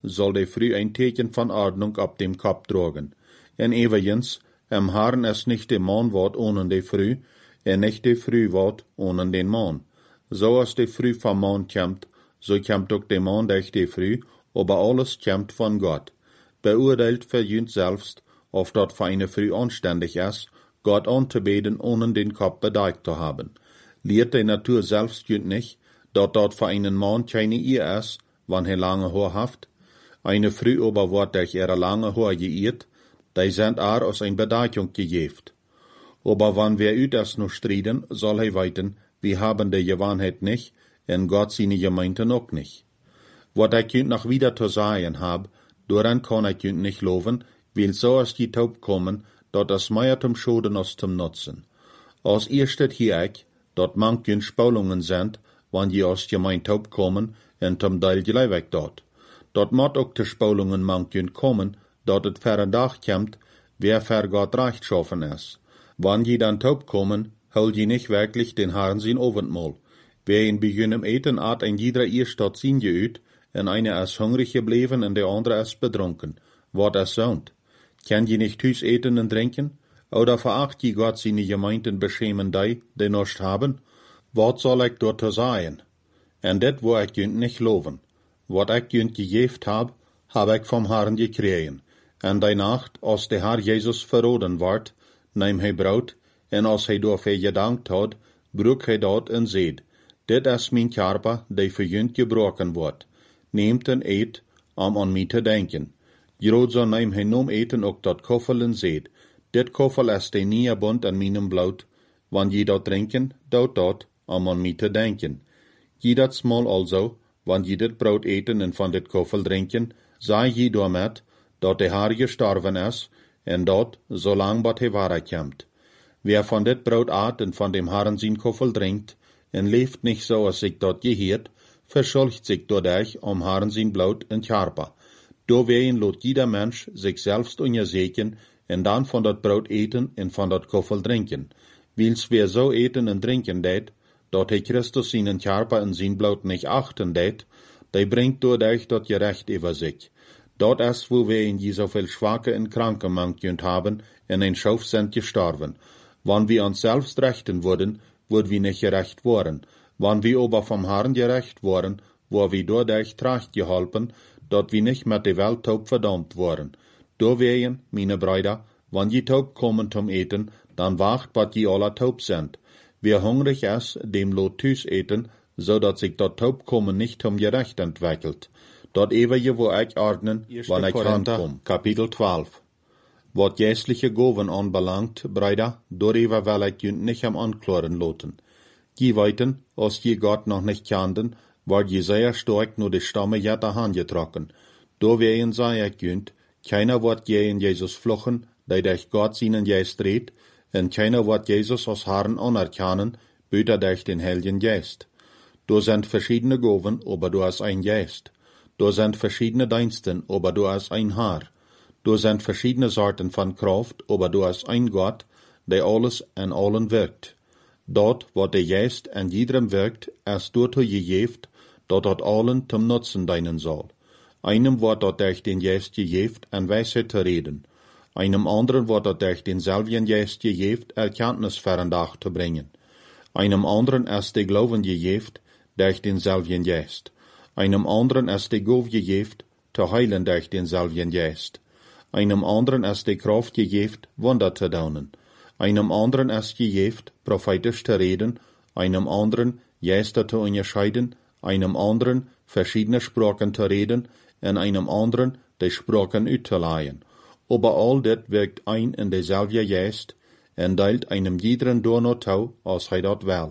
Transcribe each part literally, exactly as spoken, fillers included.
soll de früh ein Teken von Ordnung ab dem Kopf tragen. En evens, em Herrn es nicht de Mond wort ohne de früh, en nicht de früh wort ohne den Mond. So als de früh vom Mond kommt, so kommt auch de Mond echt de früh, aber alles kommt von Gott. Beurteilt für jünt selbst, of dort für eine früh anständig ist, Gott anzubeten, ohne den Kopf bedeckt zu haben. Lehrt die Natur selbst jünt nicht, dort dort für einen Mann keine Ehe ist, wann er lange Haar haft. Eine früh aber wird durch ihre lange Haar geirrt, die sind er aus ein Bedeckung gegeft. Aber wann wir üt es noch striden, soll er weiten, wir haben die Gewohnheit nicht, und Gott seine Gemeinden auch nicht. Wat ich jünt noch wieder zu sagen hab, daran kann ich jünt nicht loben, weil so ist die Taub kommen, dort es mehr zum Schoden als zum Nutzen. Als erstes hier ich, dort manchen Spalungen sind, wann die aus Gemeinde Taub kommen, und zum Teil gleich weg dort. Dort mod auch die Spalungen manchen kommen, dort het verre Dag kommt, wer für Gott recht schaffen ist. Wann die dann Taub kommen, hol die nicht wirklich den Herrn sein Abendmahl. Wer in beginnen eten hat ein jeder erst dort sin geüt, und einer ist hungrig geblieben und der andere ist betrunken. Wat es sound. Kann je nicht Hüs eten und trinken? Oder veracht je Gott seine Gemeinden beschämen die, die nicht haben? Wat soll ich dort sagen? En dit wo ich jünt nicht loven. Wat ich jünt gegeft hab, hab ich vom Herrn gekriegen. En die Nacht, als der Herr Jesus verroden ward, neem hij brood, en als hij dafür gedankt had, bruk hij dat en zeid, dit is mijn Körper, die für jünt gebroken wordt. Nehmt en eet, om an mij te denken. Grootzo neem hij nom eten ook dat koffel en zeid, dit koffel is de nieuwe bond aan mijn bloed, wanneer je dat drinken, dout dat, om an mij te denken. Je dat smal also, wanneer je dit brood eten en van dit koffel drinken, zei je daarmet, dat de Herr gestorven is, en dat, zolang wat hij waarheid Wer van dit brood aat en van dem Herrn zijn koffel drinkt, en leeft niet zo als ik dat geheerd, verschuldigt zich dadurch om Herrn zijn bloed en Körper. Doorwegen lot jeder Mensch sich selbst untersegen, en dan van dat brood eten en van dat koffel drinken. Wils wer so eten en drinken deed, dat hij Christus zijn Körper en zijn bloed niet achten deed, die bringt dadurch dat gerecht über sich. Dort ist, wo wir in je zoveel Schwache und Kranke manchen haben, en ein Schauf sind gestorben. Wann wir uns selbst rechten würden, würden wir nicht gerecht worden. Wann wir aber vom Herrn gerecht worden, wo wir dadurch tracht geholpen, dort wir nicht mit der Welt taub verdammt worden. Doorwegen, meine Brüder, wann je taub kommen zum Eten, dann wacht, wat je alle taub sind. Wer hungrig ist, dem lot Tüs eten, so dat sich dort taub kommen nicht zum Gerecht entwickelt. Dort ewige wo ich ordnen, wann ich rankom. Kapitel zwölf. Wat geistliche Goven anbelangt, Brüder, darüber will ich jünt nicht am Anklären loten. Je weiten, als je Gott noch nicht kannten, war je sehr stark nur die Stamme jetter Hand getrocken. Doorwegen sei ich jünt, keiner wird je in Jesus fluchen, der durch Gott seinen Geist redet, und keiner wird Jesus als Herrn anerkennen, büter durch den Heiligen Geist. Du sind verschiedene Goven, aber du hast ein Geist. Du sind verschiedene Diensten, aber du hast ein Herr. Du sind verschiedene Sorten von Kraft, aber du hast ein Gott, der alles an allen wirkt. Dort, wo der Geist an jedem wirkt, ist dort gegeft, dort hat allen zum Nutzen dienen soll. Einem wird dort durch den Geist gegeft, an Weisheit zu reden. Einem anderen wird dort durch denselben Geist gegeft, Erkenntnis verandach zu bringen. Einem anderen ist der Glauben gegeft, durch denselben Geist. Einem anderen ist die Gabe gegeben, zu heilen durch denselben Geist. Einem anderen ist die Kraft gegeben, Wunder zu tun. Einem anderen ist gegeben, prophetisch zu reden. Einem anderen, Geister zu unterscheiden. Einem anderen, verschiedene Sprachen zu reden. Und einem anderen, die Sprachen auszuleihen. Aber all das wirkt ein in derselbe Geist und teilt einem jeden Donau zu, als er dort will.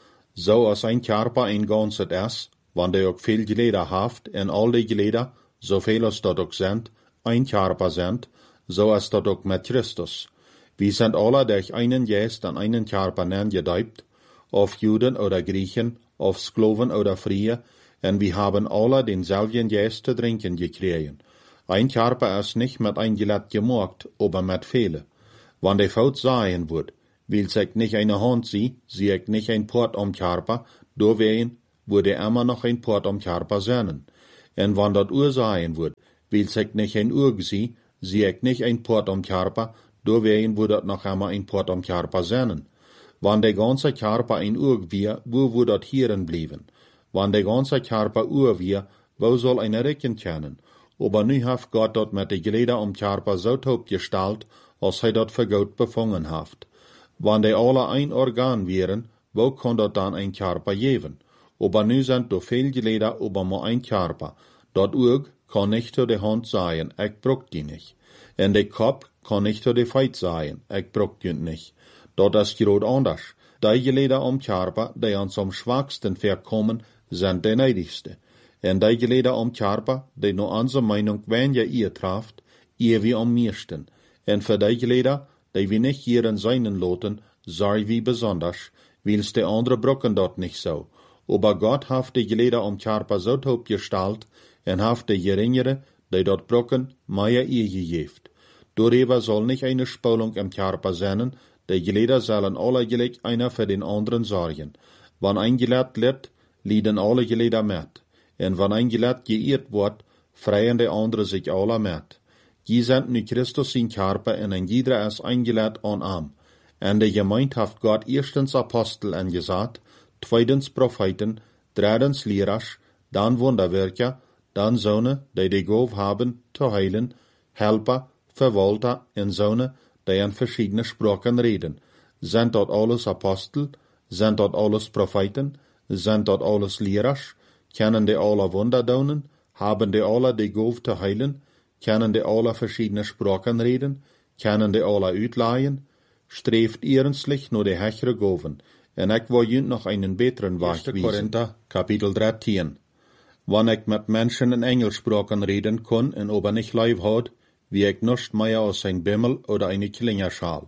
So als ein Körper ein Ganzes ist, wann der auch viel Glieder haft, en all die Glieder, so viel als dort auch sind, ein Körper sind, so ist dort auch mit Christus. Wir sind alle durch einen Geist an einen Körper gedeibt, auf Juden oder Griechen, auf Sklaven oder Freie, und wir haben alle denselben Geist zu trinken gekriegt. Ein Körper ist nicht mit ein Gelät gemacht, aber mit viele. Wann der Faut sein wird, will sich nicht eine Hand sie, sie ich nicht ein Port am Körper, doorwegen würde immer noch ein Port am Körper sein. En wann dat Uhr sein wird, will sich nicht ein Uhr sie, sie ich nicht ein Port am Körper, do wehen wird dat noch einmal ein Port am Körper sein. Wann der ganze Körper ein Uhr wir, wo wird dat hierin blieben? Wann der ganze Körper Uhr wir, wo soll eine Recken kennen? Aber nu haft Gott dort mit de Glieder am Körper so taub gestalt, als hij dat für Gott befangen haft. Wann de alle ein Organ wären, wo kann dat dann ein Körper geben? Aber nu sind do viel Glieder, aber nur ein Körper. Dat Uhr kann nicht zu de Hand sein, ich bruck die nicht. En de Kopf kann nicht zu de Feit sein, ich bruck die nicht. Dat is groot anders. Die Glieder am Körper, die uns am schwachsten verkommen, sind de neidigste. En die Glieder am Körper, die nur unsere Meinung, wenn je ihr trafft, ihr wie am meisten. En für die Glieder, die wir nicht hierin seinen loten, sei wie besonders, wils de andere brocken dort nicht so. Aber Gott haft die Glieder am Körper so taub gestalt, en haft die geringere, die dort brocken, mehr ihr gegeft. Darüber soll nicht eine Spulung im Körper sein, die Glieder sollen alle gleich einer für den anderen sorgen. Wann ein Glied litt, lieden alle Glieder mit. En wann ein Glied geirrt wird, freien die anderen sich alle mit. Die sind nu Christus in Körper en ein jeder ist ein Glied an Arm. En de Gemeinde haft Gott erstens Apostel angesagt, zweitens Propheten, drittens Lehrers, dann Wunderwerker, dann Söhne, die die Gabe haben, zu heilen, Helper, Verwalter en Söhne, die in verschiedene Sprachen reden. Sind dort alles Apostel? Sind dort alles Propheten? Sind dort alles Lehrers? Kennen die alle Wunder tun? Haben die alle die Gabe zu heilen? Kennen die alle verschiedene Sprachen reden? Kennen die alle uitleihen? Streeft ernstlich nur die hechere Gaven. En ik wil je nog einen besseren Weg wiesen. Korinther, Kapitel dreizehn. Wann ich mit Menschen in Engelsprachen reden kann und aber nicht live hat, wie ich nicht mehr als ein Bimmel oder eine Klingerschal.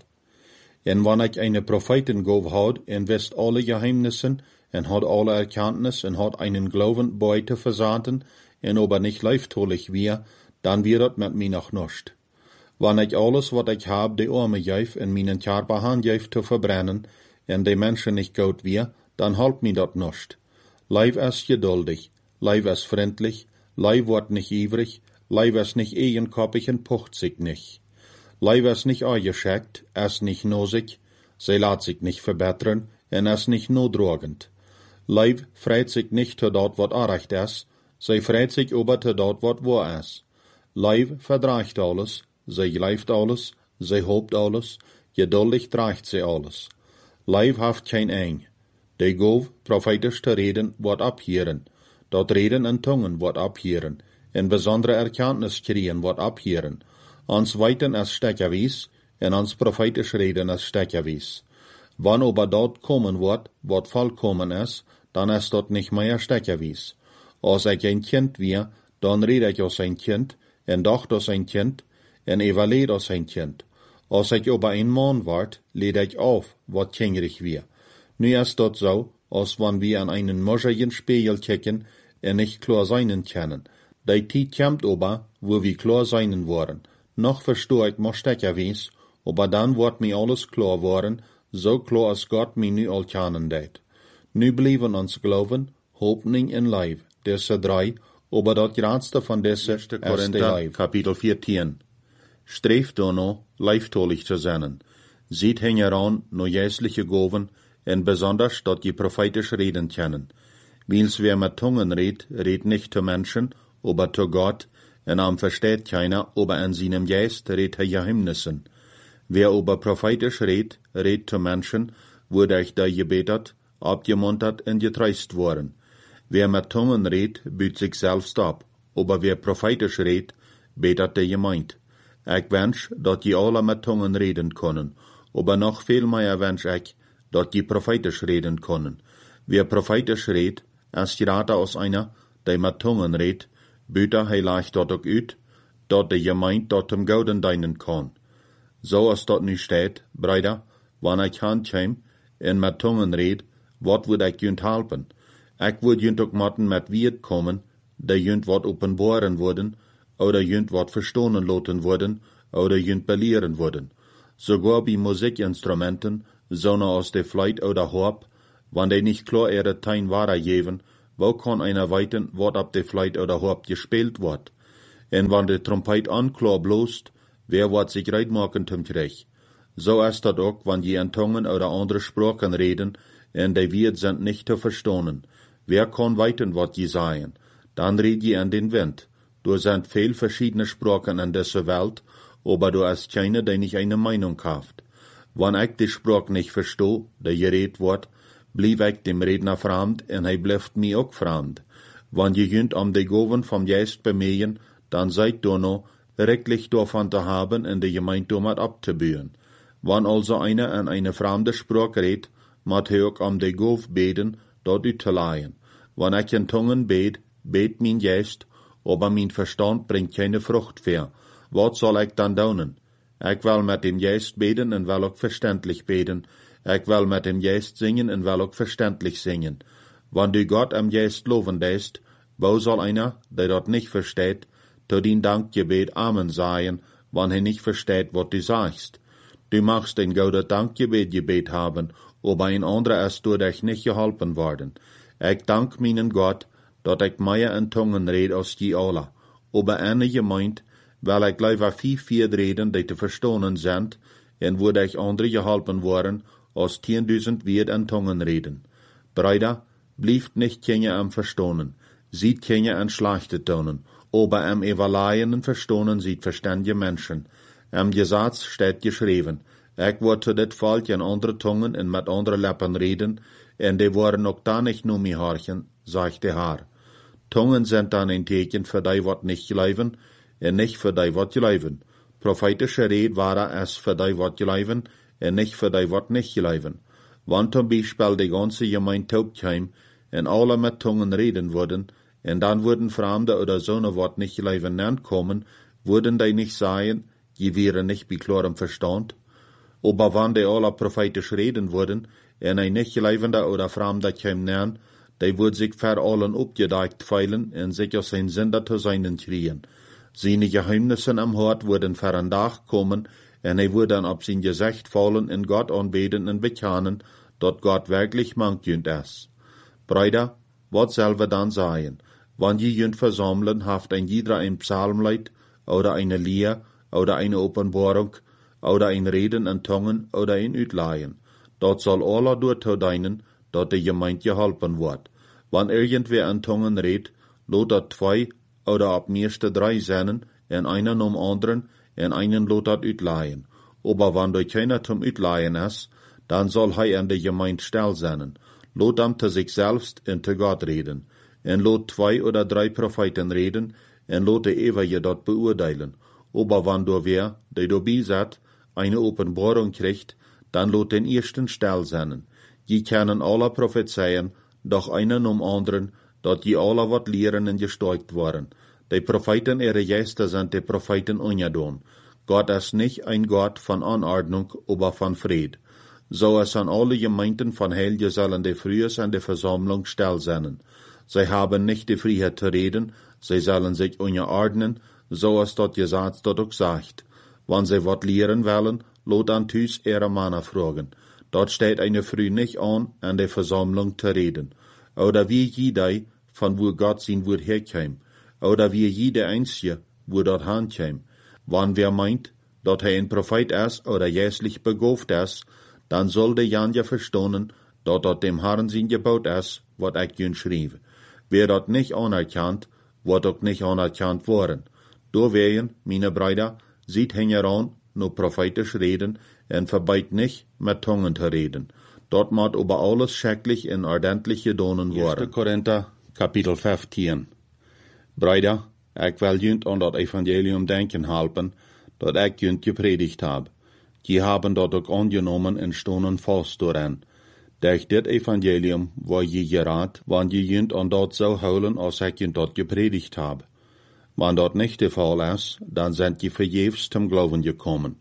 En wann ich eine Prophetengabe hat und wisst alle Geheimnissen und hat alle Erkenntnis und hat einen Glauben bei zu versaten und aber nicht leiftolich wir, dann wird das mit mir noch nicht. Wann ich alles, was ich hab, die Arme geif in meinen Körper handgeif zu verbrennen, und die Menschen nicht gut wir, dann halt mir das nicht. Leib ist geduldig, Leib ist freundlich, Leib wird nicht ivrig, Leib ist nicht eigenkoppig und pocht sich nicht. Leib ist nicht eingeschickt, ist nicht nosig, sie lässt sich nicht verbessern, und ist nicht notdrogend. Leib freut sich nicht zu dort, was recht ist, sie freut sich aber zu dort, was wahr ist. Leib verdreicht alles, sie leift alles, sie hofft alles, geduldig trägt sie alles. Leib haft kein Eng. Die Gabe, prophetisch zu reden, wird abhören. Dort Reden in Tungen wird abhören. In besondere Erkenntnis kriegen wird abhören. Ans Weiten ist Steckerwies, und ans prophetisch Reden ist Steckerwies. Wann aber dort kommen wird, wat vollkommen ist, dann ist dort nicht mehr Steckerwies. Als ich ein Kind wir, dann rede ich als ein Kind, en dacht als ein Kind, en evalueer als ein Kind. Als ich aber ein Mann ward, lede ich auf, wat kindrig wir. Nu ist dort so, als wann wir an einen moscherigen Spiegel kicken, en nicht klar seinen können. Die Zeit kommt aber, wo wir klar seinen wollen. Noch verstehe ich mal steckerwies, aber dann wird mir alles klar worden, so klar als Gott mir nu al kennen deed. Nu blijven ons Glauben, Hoffnung en Leib, diese drei, aber das größte von diese ist der Leib. Kapitel vierzehn. Streeft dono, leiftolig zu sein. Sieht heran, no jäsliche Goven, en besonders, dat je prophetisch reden können. Wils wer mit Tungen redt, redt nicht zu Menschen, aber zu Gott, en am versteht keiner, aber an seinem Geist redt er Geheimnissen. Wer aber prophetisch redt, redt zu Menschen, wurde ich da gebetet, abgemuntert und getreist worden. Wer mit Tungen redt, büht sich selbst ab, aber wer prophetisch redt, betet der Gemeinde. Ich wünsch, dat je alle mit Tungen reden können, aber noch viel mehr wünsch ich, dat je prophetisch reden können. Wer prophetisch redt, ist gerade aus einer, der mit Tungen redt, büter hij leicht dat ook uit, dat de Gemeinde dat hem gouden dienen kann. So als dat nu steht, Brüder, wann ich handkäm, en mit Tungen red, wat würd ich jünt helpen? Ich würd jünt ook matten mit Wirt kommen, der jünt wat openbaren worden, oder jünt wat verstohnen loten worden, oder jünt belehren worden. Sogar bei Musikinstrumenten, so aus der Fleit oder Horb, wann die nicht klar ihre Tein weitergeben, wo kann einer weiten, wat ab de Fleit oder haupt gespielt wird? En wann de Trompet anklar bloßt, wer wat sich reit machen zum Krieg? So ist dat auch, wann je in Tongen oder andere Sprachen reden, en de Wirt sind nicht zu verstonen. Wer kann weiten, wat je sagen? Dann red je an den Wind. Du sind viel verschiedene Sprachen in dieser Welt, aber du hast keine, die nicht eine Meinung haft. Wann ich die Sprache nicht verstehe, die geredet wird, blieb ich dem Redner fremd, en hij bleibt mir auch fremd. Wann je jünt am de Goven vom Geist bemähen, dann seid du noch, rechtlich davon zu haben, in de Gemeinde mit abzubühen. Wann also einer an eine fremde Sprache redet, mat hij auch am de Gov beten, dort utzuleihen. Wann ich in Tungen bet, bet mein Geist, aber mein Verstand bringt keine Frucht mehr. Was soll ich dann tun? Ich will mit dem Geist beten und will auch verständlich beten. Ich will mit dem Geist singen und will auch verständlich singen. Wenn du Gott am Geist loben lässt, wo soll einer, der dort nicht versteht, zu dein Dankgebet Amen sagen, wenn er nicht versteht, was du sagst? Du machst ein gutes Dankgebet gebet haben, aber ein anderer ist durch dich nicht geholfen worden. Ich dank meinen Gott, dat ich mehr in Tungen red als die alle. Aber eine gemeint, weil ich lieber viel viel reden, die zu verstonen sind, en würde ich andere geholfen worden, als zehntausend wird in Tungen reden. Brüder, blieft nicht keine am Verstonen, sieht keine an schlechte Tonen, aber am Evaluieren und Verstonen sieht verständige Menschen. Am Gesetz steht geschrieben, ich wurde zu det Volk in andere Tungen und mit andere Lippen reden, en die waren auch da nicht nur mir horchen, sagt der Herr. Tungen sind dann ein Teken für die, wat nicht geleiven, en nicht für die, wat geleiven. Prophetische Red war es für die, wat geleiven, en nicht für die, wat nicht geleiven. Wann zum Beispiel die ganze Gemeinde taub kam, en alle mit Tungen reden würden, en dann würden Fremde oder so ne wat nicht geleiven nennt kommen, würden die nicht sagen, die wären nicht bei klarem Verstand. Aber wann die alle prophetisch reden würden, en ein nicht geleivender oder Fremder kam nennt, die würd sich für allen abgedeckt feilen en sich aus sein Sünder zu seinen kriegen. Seine Geheimnisse am Hort würden für ein Tag kommen, en er würde dann ab sein Gesicht fallen in Gott anbeten und bekennen, dort Gott wirklich mangt ist. Brüder, was selber dann sagen? Wann je jünt versammeln, haft ein jeder ein Psalmlied, oder eine Lehr, oder eine Offenbarung, oder ein Reden in Tongen, oder ein Utleihen. Dort soll aller dort deinen, dort die Gemeinde geholfen wird. Wann irgendwer in Tongen redet, lot dat zwei oder ab meiste drei seinen, en einen um anderen, en einen lot dat utleihen. Aber wann du keiner zum Utleihen ist, dann soll hij an der Gemeinde still sein. Lot am zu sich selbst und zu Gott reden. En lot zwei oder drei Propheten reden, en lot de ewige dort beurteilen. Aber wann du wer, der du beisat, eine Offenbarung kriegt, dann lot den ersten still sein. Je können alle prophezeien, doch einen um anderen, dat je alle wat lehren en gesteuert waren. Die Propheten ihre Geister sind die Propheten ungedon. Gott ist nicht ein Gott von Anordnung, aber von Fried. So ist an alle Gemeinden von Heilige sollen die frühes an der Versammlung still sein. Sie haben nicht die Freiheit zu reden, sie sollen sich unterordnen, so ist dort gesagt, dort auch sagt. Wenn sie wat lehren wollen, lot an Tüs ihre Männer fragen. Dort steht eine Früh nicht an, an der Versammlung zu reden. Oder wie jeder, von wo Gott sein Wort herkäm. Oder wie jeder Einzige, wo dort hinkäm. Wann wer meint, dass er ein Prophet ist oder jährlich begabt ist, dann soll der Jan ja verstehen, dass dort dem Herrn sein Gebot ist, was ich jün schrieb. Wer dort nicht anerkannt, wird auch nicht anerkannt worden. Deswegen, meine Brüder, sieht heran, nur prophetisch reden, en verbeit nicht, mit Tungen zu reden. Dort macht über alles schrecklich in ordentlich gedonen worden. erster Korinther, Kapitel fünfzehn. Brüder, ich will jünt an das Evangelium denken helfen, dat ich jünt gepredigt hab. Die haben dort auch angenommen und stonen fast daran. Durch dit Evangelium war je gerat, wann je jünt an dort so holen, als ich jünt dort gepredigt hab. Wenn dort nicht der Fall ist, dann sind die verjährs zum Glauben gekommen.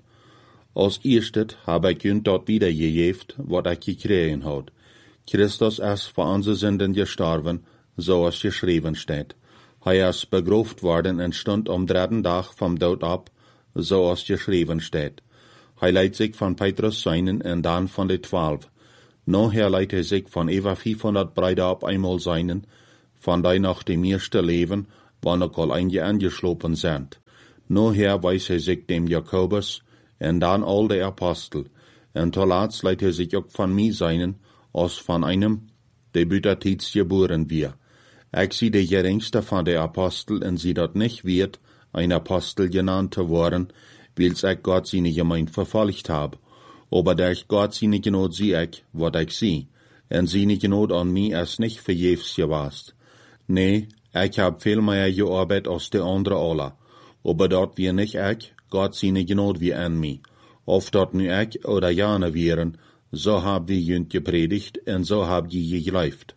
Als erstes habe ich jünt dort wieder gejeft, was ich gekriegen hat. Christus ist für unsere Sünden gestorben, so als geschrieben steht. Er ist begraft worden und stund am dritten Tag vom Tod ab, so als geschrieben steht. Er leitet sich von Petrus seinen und dann von den Zwölf. Nachher leitet er sich von über fünfhundert Brüder ab einmal seinen, von die nach dem ersten Leben, wann auch al einige angeschlopen sind. Nachher weiß er sich dem Jakobus, und dann all die Apostel, und zuletzt leitet er sich auch von mir sein, als von einem, der bütertiets geboren wird. Ich sie der geringste von der Apostel, und sie dort nicht wird, ein Apostel genannt zu worden, weil's ich Gott seine Gemeinde verfolgt hab. Aber da ich Gott seine Genot sie ich, wat ich sie, und seine Genot an mir ist nicht verjefs gewast. Nee, ich hab viel mehr gearbeitet als die andere alle. Aber dort wir nicht ich, Gott seine Genot wie an mir. Of dort nu ich oder jane wären, so hab wir jünt gepredigt, und so hab je geglaubt.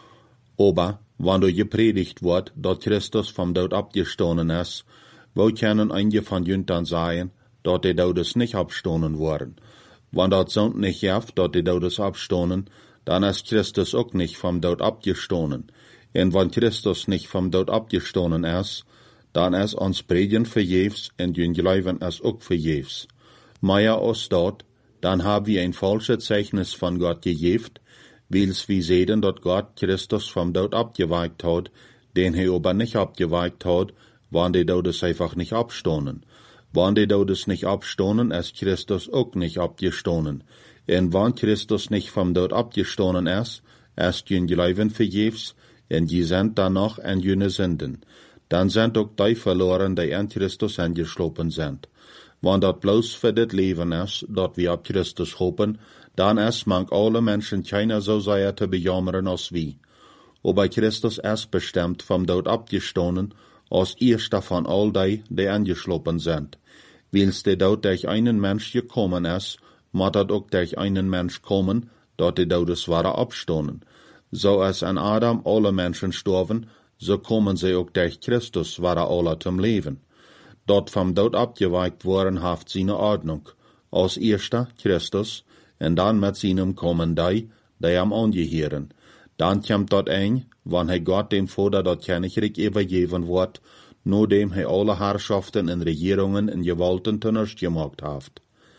Aber, wann du gepredigt wird, dat Christus vom Tod abgestoßen ist, wo können einige von jünt dann sagen, dat die Todes nicht abstoßen worden. Wann dat so nicht jaft, dat die Todes abstoßen, dann ist Christus auch nicht vom Tod abgestoßen. Und wenn Christus nicht vom Tod abgestoßen ist, dann ist uns Predigen verjefs und jünt Glauben ist auch verjefs. Mehr als dort, dann haben wir ein falsches Zeichnis von Gott gegeben, weil's wir sehen, dass Gott Christus vom Tod abgeweicht hat, den er aber nicht abgeweicht hat, wann die Todes einfach nicht abstoßen. Wann die Todes nicht abstoßen, ist Christus auch nicht abgestoßen. Und wann Christus nicht vom Tod abgestoßen ist, ist jün Glauben verjefs, und die sind dann noch an jüne Sünden. Dann sind auch die verloren, die an Christus angeschlopen sind. Wann dat bloß für das Leben ist, dat wir ab Christus hoffen, dann ist man alle Menschen keiner so sehr zu bejammern als wir. Aber Christus ist bestimmt vom Tod abgestoßen, als erster von all die, die angeschlopen sind. Weil's der Tod durch einen Mensch gekommen ist, muss dat auch durch einen Mensch kommen, dat die Todes waren abstoßen. So als an Adam alle Menschen sterben, so kommen sie auch durch Christus waren alle zum Leben. Dort vom Tod abgeweicht worden haft seine Ordnung. Als erster Christus, und dann mit seinem Kommen die, die am angehören. Dann kommt dort ein, wann er Gott dem Vater dort Königreich übergeben wird, nur dem er alle Herrschaften und Regierungen und Gewalten zunichte gemacht haft.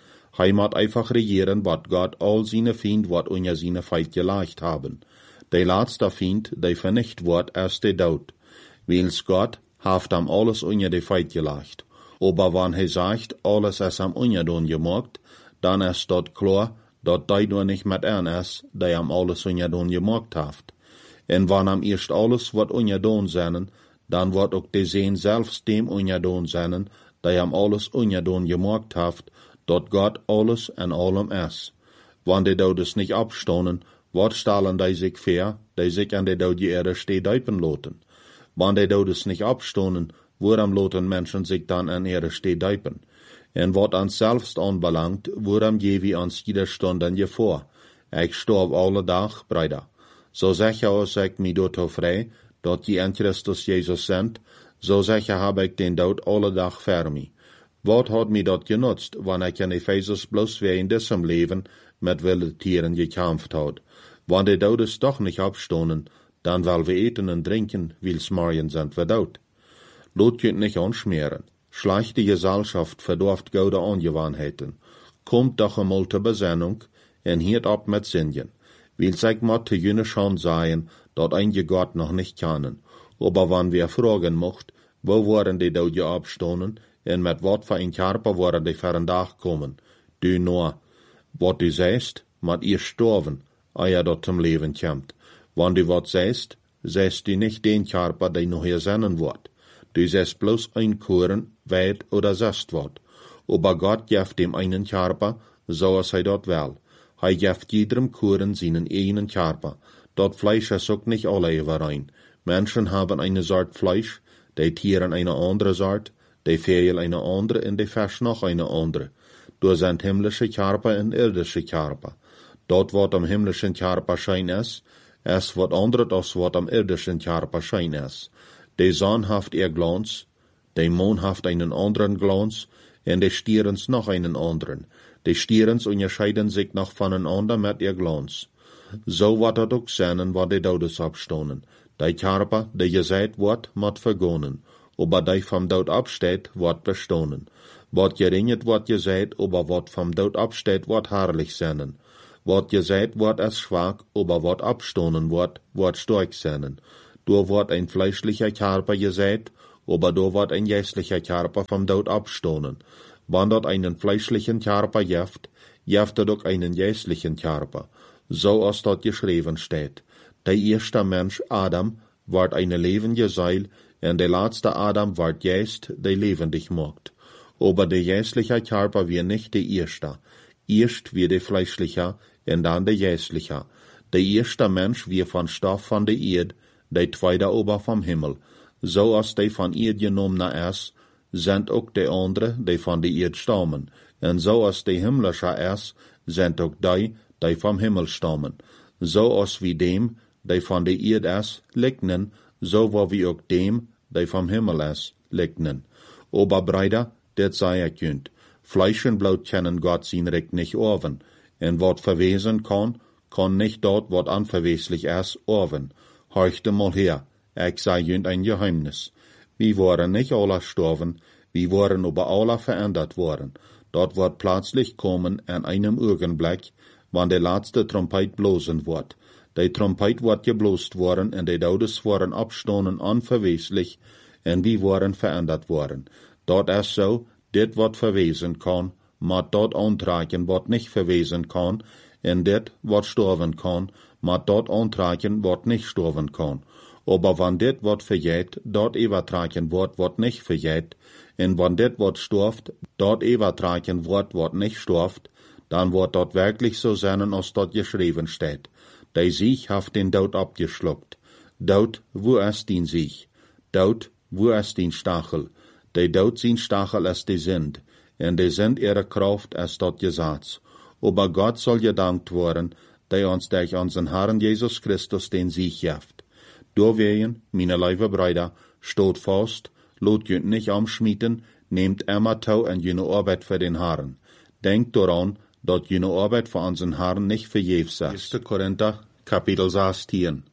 Er muss einfach regieren, wat Gott all seine Feind wat unter seine Feind gelegt haben. Der letzte Feind, der vernicht wird, ist der Tod. Weil's Gott haft am alles unter die Feind gelegt. Aber wenn er sagt, alles ist am Unjadon gemacht, dann ist dort klar, dat die nur nicht mit ein ist, der am alles Unjadon gemacht haft. Und wenn am erst alles wat Unjadon sein, dann wird auch der Sehen selbst dem Unjadon sein, der am alles Unjadon gemacht haft, dat Gott alles in allem ist. Wenn die Todes nicht abstoßen, wat stellen die sich fair, die sich an der Tod Erde steht deipen loten. Wenn die Todes nicht abstoßen, woran loten Menschen sich dann an Erde steht deipen. En wat ans selbst anbelangt, woran je wie ans jeder Stunden je vor. Ich storb alle Tag, Brüder. So sicher als ich mich dort frei, dat je an Christus Jesus sind, so sicher hab ich den Tod alle Tag für mich. Wat hat mir dat genutzt, wann ich in Ephesus bloß wie in diesem Leben mit wilden Tieren gekämpft hat. Wann die Todes doch nicht abstoßen, dann weil wir eten und trinken, weil's morgen sind wir tot. Lot könnt nicht anschmieren. Schlechte Gesellschaft verdorft gute Angewohnheiten. Kommt doch einmal zur Besinnung und hiert ab mit Sündigen. Weil sich mal zu jene schon sein, dat einige Gott noch nicht kennen. Aber wenn wir fragen mocht, wo waren die Tode abstoßen und mit wat für ein Körper waren die für ein Tag kommen? Du nur, wat du sagst, mat ihr sterben, ehe dat zum Leben kommt. Wenn du wat sagst, sagst du nicht den Körper, der noch hier sein wird. Du sagst bloß ein Kuren, weit oder sast wat. Aber Gott gibt dem einen Körper, so als er dort will. Er gibt jedem Kuren seinen eigenen Körper. Dort Fleisch ist auch nicht alle überein. Menschen haben eine Sort Fleisch, die Tieren eine andere Sort, die Vögel eine andere und die Fisch noch eine andere. Du sind himmlische Körper und irdische Körper. Dort, wat am himmlischen Körper schein ist, ist wat anderes als wat am irdischen Körper schein ist. Die Sonne haft ihr Glanz, der Mond haft einen anderen Glanz, und die Stierens noch einen anderen. Die Stierens unterscheiden sich noch voneinander mit ihr Glanz. So wat dat auch sein, wat die Todes abstoßen. Die Körper, die gesagt wird, mat vergonnen, aber die vom Tod absteht, wird bestohnen. Wat geringet wird gesagt, aber wat vom Tod absteht, wird herrlich sein. Wat gesagt wird als schwach, aber wat abstohnen wird, wird stark sein. Da wird ein fleischlicher Körper gesät, aber da wird ein geistlicher Körper vom Tod abstoßen. Wenn dort einen fleischlichen Körper jeft, jeft er doch einen geistlichen Körper. So als dort geschrieben steht. Der erste Mensch, Adam, wird eine lebendige Seil, und der letzte Adam wird Geist, der lebendig macht. Aber der geistliche Körper wird nicht der erste. Erst wird der fleischliche, und dann der geistliche. Der erste Mensch wird von Stoff von der Erde, der zweite aber vom Himmel. So als der von Erde genommene ist, sind auch die anderen, die von der Erde stammen. Und so als der himmlische ist, sind auch die, die vom Himmel stammen. So als wie dem, die von der Erde ist, legnen, so wo wie auch dem, die vom Himmel ist, legnen. Aber Brüder, das sei ich könnt. Fleisch und Blut können Gott sein Recht nicht orven. Und wat verwesen kann, kann nicht dort, wat unverweslich ist, orven. Horchte mal her, ich sei jünd ein Geheimnis. Wir waren nicht alle gestorben, wir waren aber alle verändert worden. Dort wird plötzlich kommen in einem Augenblick, wann der letzte Trompet blosen wird. Die Trompet wird geblost worden, und die Todes waren abstoßen unverweslich, und wir waren verändert worden. Dort ist so, dit wat verwesen kann, mat dort antragen wat nicht verwesen kann, und dit wat sterben kann, mat dort antragen wat nicht sterben kann. Aber wann dit wat verjäht, dort übertragen wird wat nicht verjäht, und wann dit wat stirft, dort übertragen wird wat nicht stirft, dann wird dort wirklich so sein, als dort geschrieben steht. Der Sieg hat den Tod abgeschluckt. Tod, wo ist den Sieg? Tod, wo ist den Stachel? Der Tod sein Stachel ist die Sünd, und die Sünd ihre Kraft ist dort Gesetz. Aber Gott soll gedankt worden, der uns durch unseren Herrn Jesus Christus den Sieg gibt. Deswegen, meine liebe Brüder, steht fast, lot jünt nicht umschmieden, nehmt immer tau an jene Arbeit für den Herrn. Denkt daran, dass jene Arbeit für unseren Herrn nicht vergebens ist. erster Korinther, Kapitel sechzehn.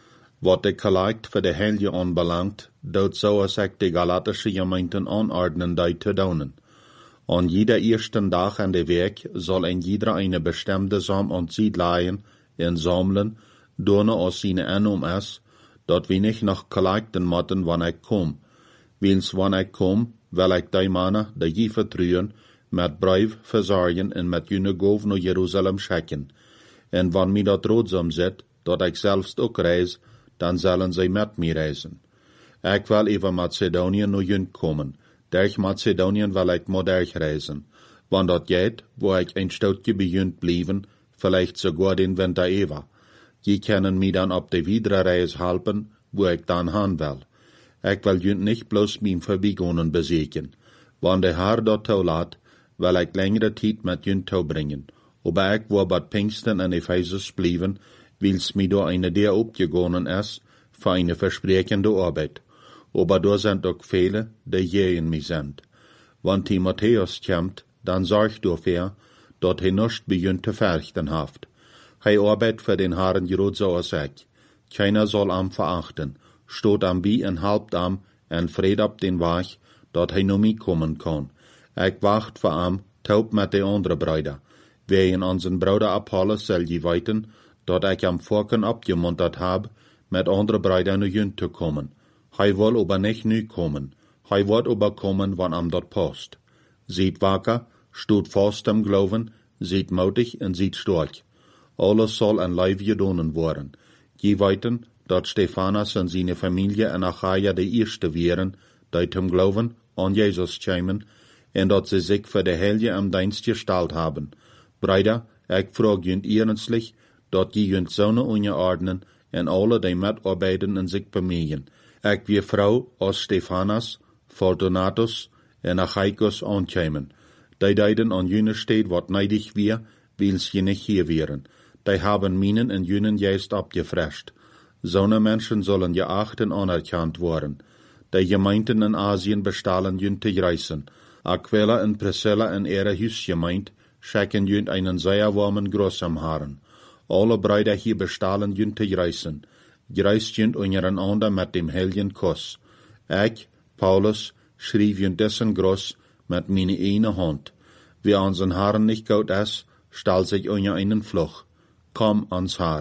Was die Kollekt für die Heilige anbelangt, dort so als ich die galatische Gemeinden anordnen, die zu tun. An jeder ersten Tag an der Weg soll ein jeder eine bestimmte Sam und Seed leihen und sammeln, donne aus seine Annum ist, dort wir nicht nach Kollekten motten, wann ich komm. Wils wann ich komm, will ich die Männer, die je vertrauen, mit Brief versorgen und mit jene Gov nach Jerusalem schicken. Und wann mir dort rotsam sit, dort ich selbst auch reis, dann sollen sie mit mir reisen. Ich will über Mazedonien nach jünd kommen. Durch Mazedonien will ich mit euch reisen. Wann dort geht, wo ich ein Stückchen bei jünd blieben, vielleicht sogar den Winter über. Die können mir dann ab der Wiederreise helfen, wo ich dann hin will. Ich will jünd nicht bloß mein Vorbeigehen besiegen. Wann der Herr dort lässt, will ich längere Zeit mit jünd bringen. Aber ich will bei Pfingsten in Ephesus bleiben, weil's mir da eine der abgegangen ist, für eine versprechende Arbeit. Aber da sind auch viele, die gegen mich sind. Wenn Timotheus kommt, dann sorg dafür, dass er nicht bei jünd zu fürchten haft. Hij arbeitet für den Herrn gerade so als ich. Keiner soll am verachten, steht am wie und halbt am, und fried ab den Weg, dat hij noch mich kommen kann. Ich wacht für am, taub mit de andere Brüder. Wer in unseren Bruder Apollos soll je weiten, dat ich am Vorken abgemuntert hab, mit andere Brüder nach jünd zu kommen. Hij will aber nicht nu kommen. Hij wird aber kommen, wann am dort passt. Seid wacker, steht fast am Glauben, seid mutig und seid stark. Alles soll an Leib gedonen worden. Je weiten, dat Stephanas und seine Familie in Achaia die erste wären, die zum Glauben an Jesus kämen, und dat sie sich für die Heilige am Dienst gestellt haben. Brüder, ich frage jünd ernstlich, dat je jünd Sonne ungeordnen und alle, die mitarbeiten und sich bemühen. Ich wie Frau aus Stephanas, Fortunatus und Achaicus ankämen. Die deiden an jüne steht, wat neidig wir, weil's je nicht hier wären. Die haben Minen in jünen Geist abgefrescht. So'ne Menschen sollen geacht und anerkannt worden. Die Gemeinden in Asien bestahlen jünd zu reisen. Aquila und Priscilla in ihre Hüsgemeint schicken jünd einen sehr warmen Gruß am Herrn. Alle Brüder hier bestahlen jünd zu reisen. Gereist jünd untereinander mit dem heiligen Kuss. Ich, Paulus, schrieb jünd dessen Gruß mit meine eine Hand. Wer unseren Herrn nicht gut ist, stall sich unter einen Fluch. Komm ans Haar.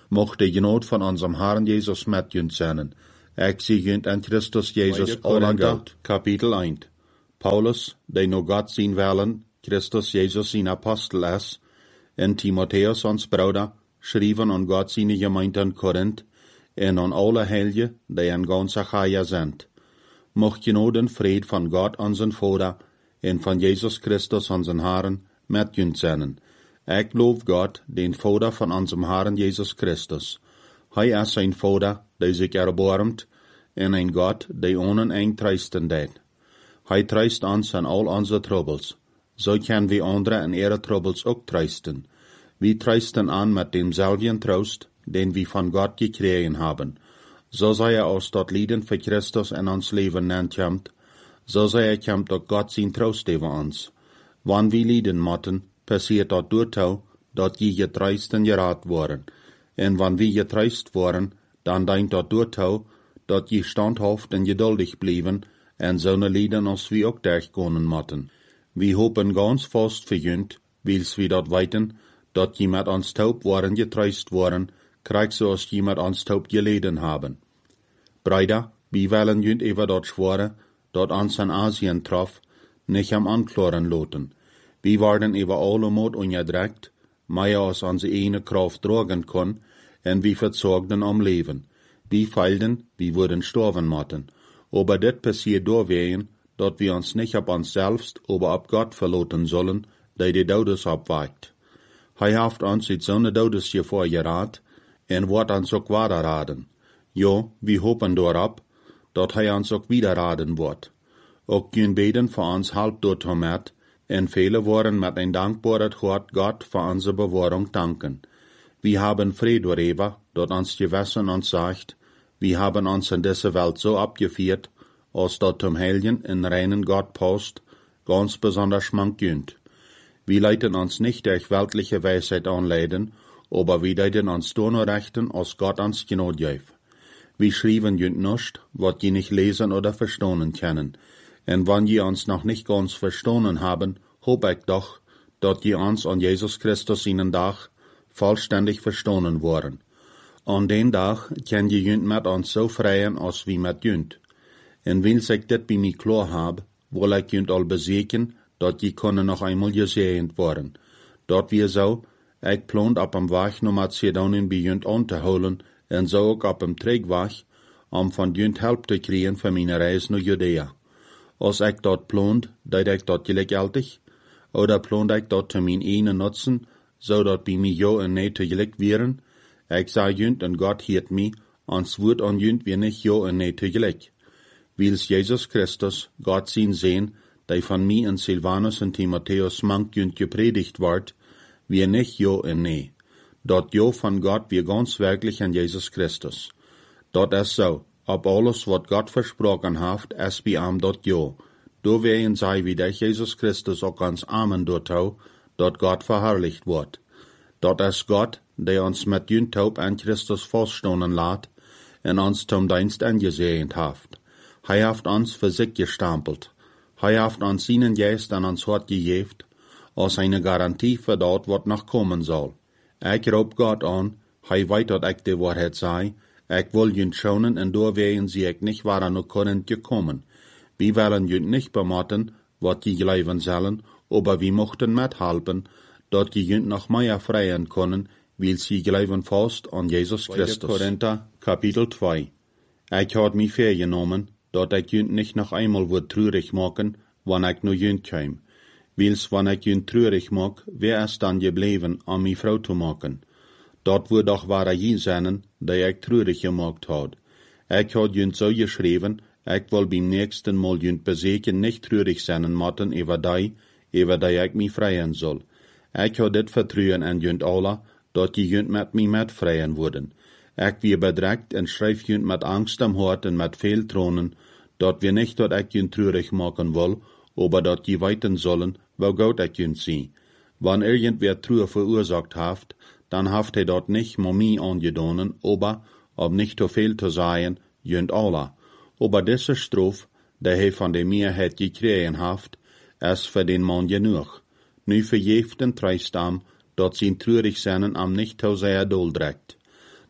Mochte genot van unserem Herrn Jesus met junt zijn. Ik zie junt in Christus Jezus alle goud. Kapitel één. Paulus, die no God zien willen, Christus Jezus zijn apostel is, en Timotheus ons broeder, schreven aan God zijn gemeente in Korinth, en aan alle heilige, die in ganze Achaia zijn. Mocht genot en vrede van God onze Vader, en van Jesus Christus onze Herren, met junt zijn. Ik loof God, den Vader van onze Herren Jesus Christus. Hij is een Vader, die zich erbarmt, en een God, die onen een trösten deed. Hij tröst ons in al onze troubles. Zo kunnen we anderen in ihre troubles ook trösten. We trösten an met demselben Trost, den we van God gekregen hebben. Zo zij er ons tot lijden voor Christus in ons leven nennt, zo zij er komt ook God zijn troost over ons. Wanneer we lijden moeten, passiert dat doortoe, dat je getröst en geraad worden. En wanneer we getröst worden, dan denkt dat doortoe, dat je standhaft en geduldig blijven, en zo'n lijden als we ook durchkomen moeten. We hopen ganz vast verjunt, wils we dat weten, dat je met ons taub worden getröst worden, krijg zoals je met ons taub geleden hebben. Brüder, we willen junt even dat schwore, dat ons in Asien trof, nicht am ankloren loten. We worden even alle moed ongedrekt, maar als onze ene kraft dragen kon, en we verzorgden om leven. We feilden, we worden sterven moeten. Aber dit passiert doorwegen, dat we ons nicht op ons selbst, aber op God verloten zullen, die de dodes opwekt. Hij heeft ons uit zo'n dodesgevaar geraad, en wordt ons ook weiterraden. Ja, we hopen daarop, dat hij ons ook wiederraden wordt. Ook kun beden voor ons help door Tomet, en vele worden met een dankbaarheid hart God voor onze bewaring danken. We hebben vrede darüber, dat ons gewissen ons zegt, we hebben ons in deze welt zo abgeviert, als dat zum Heiligen in reinen Gott passt, ganz besonders mankunt. We leiten ons nicht durch weltliche Weisheit anleiden, aber we leiten ons toonrechten, als Gott ons genot geeft. We schrijven junt nicht, wat je nicht lesen oder verstehen können. En wann je ons noch nicht ganz verstanden haben, hoop ik doch, dat je ons an Jesus Christus in dag vollständig verstanden worden. An den dag kan je junt met ons zo vrijen als wie met junt. En wils ik dit bij mij klaar heb, wil ik junt al bezeken, dat je kunnen nog eenmaal gezegend worden. Dat we zo, ik plant op een weg naar Macedonien bij junt aan te houden, en zo ook op een terugweg, om van junt help te krijgen voor mijn reis naar Judea. Als ik dat plant, deed ik dat gelijkaltig, oder plant ik dat te mijn ene nutzen, zodat bij mij jo en nee tegelijk wären. Ik zei junt en God hiert mij, ons woord aan junt weer niet jo en nee tegelijk. Wils Jesus Christus, God zijn zeen, die van mij en Silvanus en Timotheus mank junt gepredigt wordt, weer niet jo en nee. Dat jo van God weer ganz werkelijk aan Jesus Christus. Dat is zo. Op alles wat God versproken heeft, is bij hem dat jo. Doorwegen zij wie dat Jesus Christus ook ons amen doortou, dat God verherrlicht wordt. Dat is God, die ons met junt taub aan Christus vaststonden laat, en ons zum dienst angezegend heeft. Hij heeft ons voor zich gestampeld. Hij heeft ons zijn geest aan ons hart gegeven, als een garantie voor dat wat nog komen zal. Ik roep God aan, hij weet dat ik de waarheid zei, ik wil junt schonen en doorwegen zie ik niet waar naar Korinth gekomen. We willen junt niet bematten, wat je geloven zullen, aber we mochten methelpen, dat je junt nog meer vrijen kunnen, wils je geloven vast aan Jesus Christus. Korinther, Kapitel twee. Ik had mij vergenomen, dat ik junt niet nog eenmaal wordt treurig maken, wanneer ik naar junt kwam. Wils wanneer ik junt treurig maak, wer is dan gebleven om mijn vrouw te maken? Dat wordt doch ware je zijn, die ik treurig gemaakt had. Ik had junt zo geschreven, ik wil beim nächsten Mal junt bezeken nicht treurig zijn moeten over die, over die ik mij vrijen zal. Ik had dit vertrouwen en junt alle, dat je junt met mij met vrijen worden. Ik weer bedrekt en schrijf junt met angst am hart en met veel tronen, dat we nicht dat ik junt treurig maken wil, aber dat je weten zullen, wo goed ik junt zie. Wann irgendwer Trauer verursacht heeft, dan heeft hij dat nicht mit mij angedaan, aber, om nicht te veel te zeggen, junt alle. Aber diese Strophe, die hij van de Mehrheit gekregen heeft, is voor den man genoeg. Nu vergeeft en tröst am, dat zijn treurig zijn am nicht te sehr dol dreckt.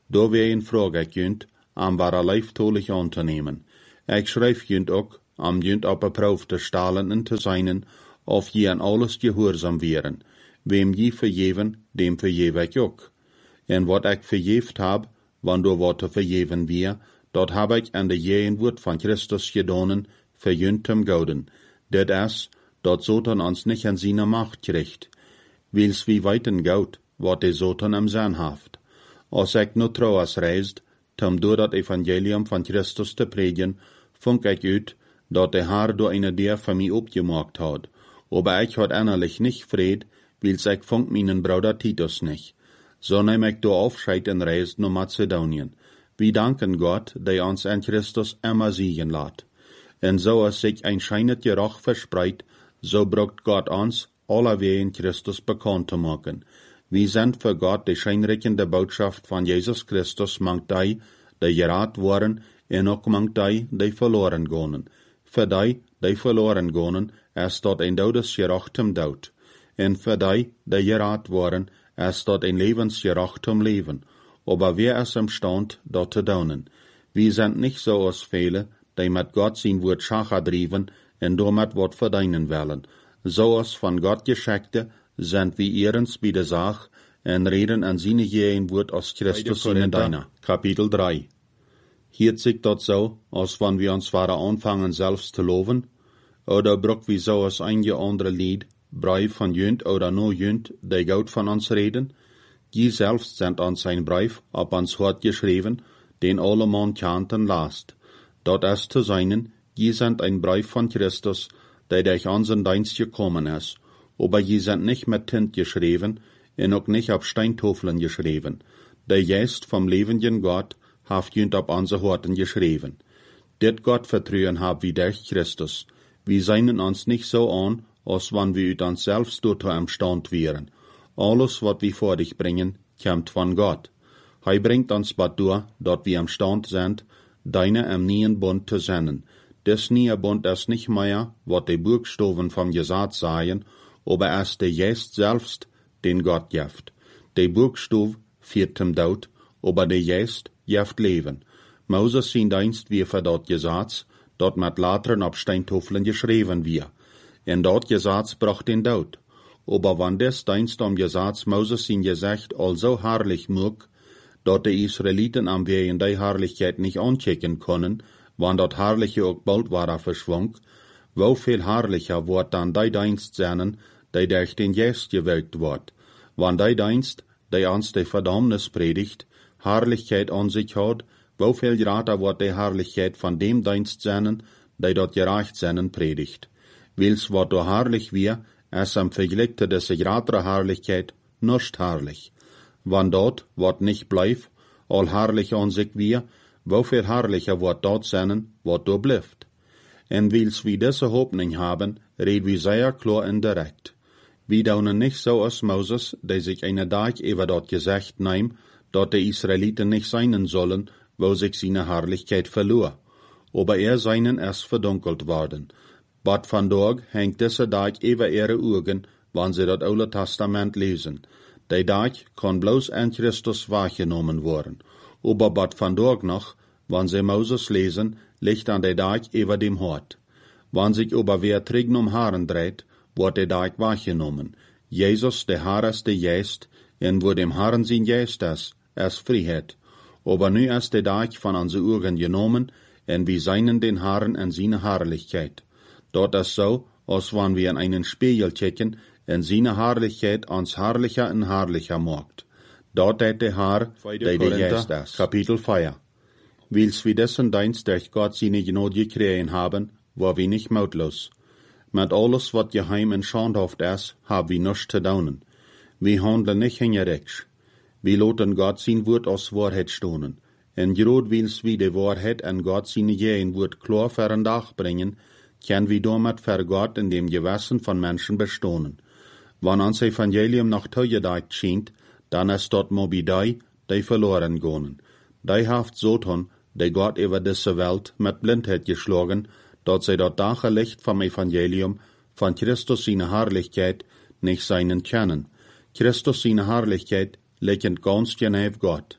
Da wir een vraag ik junt, am ware leiftolig aan te nemen. Ik schrijf junt ook, am junt op een proef te stalen en te zijnen, of je aan alles gehoorzaam wären. Wem je vergeven, dem vergeef ik ook. En wat ik vergeefd heb, wanneer wat te vergeven weer, dat heb ik aan de jeen woord van Christus gedonen, verjunt hem gouden. Dit is, dat Satan ons niet aan zijn macht krijgt. Wils wie weten goud, wat de Satan am zijn heeft. Als ik nu trouwens reist, om door dat evangelium van Christus te predigen, vond ik uit, dat de Heer door een der van mij opgemaakt had. Aber ik had innerlich nicht vrede, wils ik vond mijn bruder Titus nicht. So neem ik door afscheid en reis naar Macedonien. We danken Gott, die ons in Christus immer siegen laat. En zo als zich een schijnend Geruch verspreidt, so brucht Gott ons, alle wir in Christus bekannt te maken. We zijn voor Gott de schijnrijkende boodschap van Jezus Christus mangt die, die geraad worden, en ook mangt die, die verloren gaan. Voor die, die verloren gaan, is dat een dodesgerachtem dood. En voor die, die geraad worden, is dat een levensgerachtem leven. Aber wer is imstand, dat te doen? We zijn niet zoals velen, die met Gott zijn woord schacher drijven, en damit wat verdienen willen. Zoals van Gott geschickte, sind wir eerens bij de zaak, en reden aan zijn geen woord als Christus in deiner. Kapitel drei. Hier zegt dat zo, als wann wir uns waren anfangen selbst te loven, oder brok wie zo als einige andere lied, brief van junt oder no junt, die goud van ons reden, die selbst sind ons ein brief op ons hart geschreven, den alle man kanten last. Dat is te zijnen, die sind ein brief van Christus, der durch unseren Dienst gekommen ist, aber je sind nicht mit Tint geschrieben, en auch nicht auf Steintafeln geschrieben. Der Geist vom lebenden Gott haft jünt auf unsere Horten geschrieben. Dit Gott vertrauen hab wie durch Christus. Wir seien uns nicht so an, als wann wir ut uns selbst dort am Stand wären. Alles, was wir vor dich bringen, kommt von Gott. Hij bringt uns bad durch, dat wir am Stand sind, deine am neuen Bund zu senden. Des neue Bund ist nicht mehr, wat die Buchstaben vom Gesetz seien, aber es der Geist selbst, den Gott gibt. Der Buchstab führt zum Tod, aber der Geist gibt Leben. Moses sein Dienst wie für dat Gesetz, dat mit Lateren auf Steintafeln geschrieben wir. En dat Gesetz bracht den Tod. Aber wann des Dienst am Gesetz Moses sein Gesicht also herrlich mag, dat die Israeliten am Wehen die Herrlichkeit nicht anchecken können, wann dat Herrliche auch bald war verschwang, wo viel herrlicher wird dann die Dienst sein, die durch den Geist gewirkt wird. Wann die Dienst, die uns die Verdammnis predigt, Herrlichkeit an sich hat, wo viel grater wird die Herrlichkeit von dem Dienst sein, die dort gerecht sein predigt. Wils wat do herrlich wir, es am Vergleich des gratere Herrlichkeit nicht herrlich. Wann dort wat nicht bleibt, all herrlich an sich wir, wo viel herrlicher wird dort sein, wat do bleibt. En wils wir diese Hoffnung haben, red wir sehr klar und direkt. Wir daunen nicht so als Moses, der sich eine Tag über dort gesagt nahm, dort die Israeliten nicht sein sollen, wo sich seine Herrlichkeit verlor. Aber er seinen erst verdunkelt worden. Bad van dort hängt diese Tag über ihre Augen, wann sie das Alte Testament lesen. Der Tag kann bloß an Christus wahrgenommen worden. Aber bad van dort noch, wann sie Moses lesen, liegt an der Tag über dem Hort. Wann sich aber wer trigen um Haaren dreht, wird der Tag wahrgenommen. Jesus, der Herr ist der Geist, und wo dem Herrn sein Geist ist, ist Freiheit. Aber nu ist der Tag von unseren Augen genommen, und wir seien den Herrn in seine Herrlichkeit. Dort ist so, als wenn wir in einen Spiegel checken, und seine Herrlichkeit uns herrlicher und herrlicher macht. Dort ist der Herr, der der Geist ist. Kapitel vier. Wils wir dessen Dienst durch Gott seine Gnade gekriegt haben, war wir nicht mautlos. Mit alles, was geheim und schandhaft ist, haben wir nichts zu tun. Wir handeln nicht hingerichtig. Wir lassen Gott sein Wort als Wahrheit stehen. Und gerade wils wir die Wahrheit an Gott seine Gehen Wort klar für ein Dach bringen, können wir damit für Gott in dem Gewissen von Menschen bestehen. Wenn uns Evangelium nach Teuerdeich scheint, dann ist dort mobi die, die verloren gehen. Die haft Satan, die Gott über diese Welt mit Blindheit geschlagen, dat sie das Licht vom Evangelium, von Christus seine Herrlichkeit, nicht seinen können. Christus seine Herrlichkeit liegt ganz genau Gott.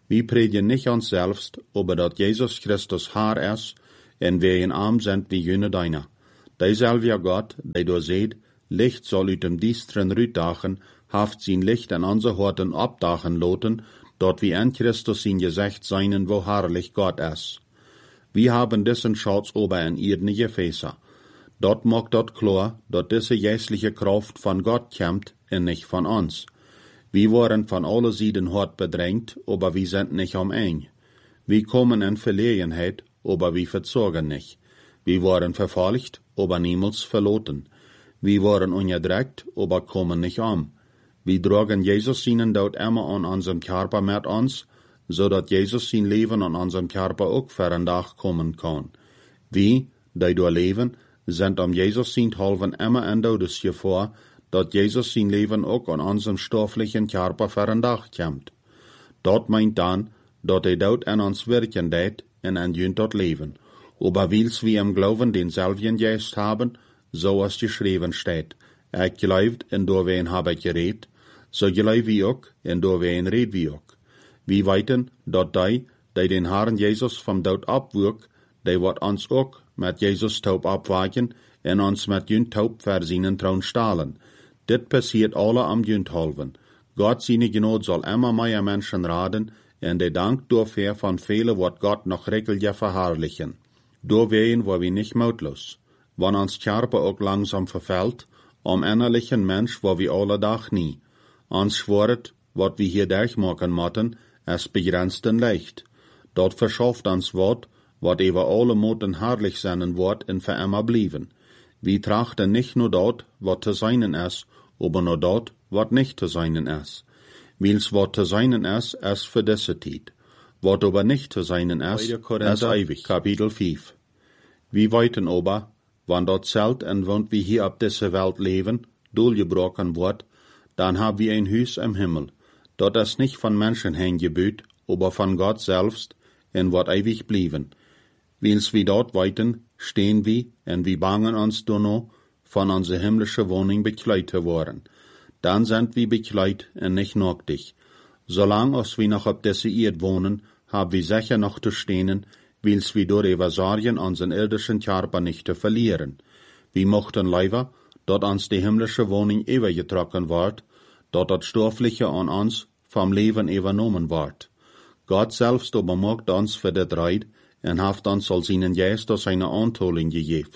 Wir predigen nicht uns selbst, aber dat Jesus Christus Herr ist, en wir in arm sind wie jene deiner. Derselbe Gott, der du seht, Licht soll uit dem diestren Rütdachen, haft sein Licht an unser Horten abdachen loten, dort wie in Christus in Gesicht seinen, wo herrlich Gott ist. Wir haben diesen Schatz ober in irdene Gefäße. Dort mag dort klar, dort diese geistliche Kraft von Gott kommt, und nicht von uns. Wir waren von alle Seiten hart bedrängt, aber wir sind nicht am Eng. Wir kommen in Verlegenheit, aber wir verzogen nicht. Wir waren verfolgt, aber niemals verloren. Wir waren unterdrückt, aber kommen nicht um. Wir tragen Jesus ihnen dort immer an unserem Körper mit uns, so dat Jesus sein Leben an unserem Körper auch für ein Tag kommen kann. Wir, die dort leben, sind um Jesus sein Halven immer in Todesgefahr, dat Jesus sein Leben auch an unserem stofflichen Körper für ein Tag kommt. Dort meint dann, dat er dort in uns wirken det, en an jünt dort leben. Aber wils wir im Glauben denselben Geist haben, so als geschrieben steht, er glaubt, en door wen hab ich geredet, so glaubt wie auch, en door wen red wie auch. Wir weiten, dat die, die den Herrn Jesus vom Tod abwirkt, die wird uns auch mit Jesus taub abwagen, en uns mit jünt taub versinnen trauen stahlen. Dit passiert alle am jünt halven. Gott seine Gnade soll immer mehr Menschen raden, en der Dank dafür von vielen wird Gott noch regelrecht verherrlichen. Da wären wir nicht mutlos. Wenn uns Körper auch langsam verfällt, am innerlichen Mensch war wir alle Tag nie. Uns schworet, wat wir hier durchmachen motten, es begrenzten Leicht. Dort verschafft uns Wort, wat über alle Moten herrlich sein wird und für immer blieben. Wir trachten nicht nur dort, wat zu seinen ist, aber nur dort, wat nicht zu seinen ist. Wils wat zu seinen ist, ist für diese Zeit. Wat aber nicht zu seinen ist, ist ewig. Kapitel fünf. Wir weiten aber, wann dort Zelt und wohnt wie hier auf dieser Welt leben, durchgebrochen wird, dann haben wir ein Haus im Himmel. Dort ist nicht von Menschen hingebüht, aber von Gott selbst, und wird ewig blieben. Wils wir dort weiten, stehen wir, und wir bangen uns noch, von unserer himmlischen Wohnung bekleidet zu worden. Dann sind wir bekleidet und nicht nacktig. Solange als wir noch auf dieser Erde wohnen, haben wir sicher noch zu stehen, wils wir durch Evasarien unseren irdischen Körper nicht zu verlieren. Wir mochten leider, dort uns die himmlische Wohnung übergetragen wird, dort das Stoffliche an uns vom Leben übernommen wird. Gott selbst aber macht uns für das Reid und hat uns als seinen Geist aus seiner Antoling gegeben.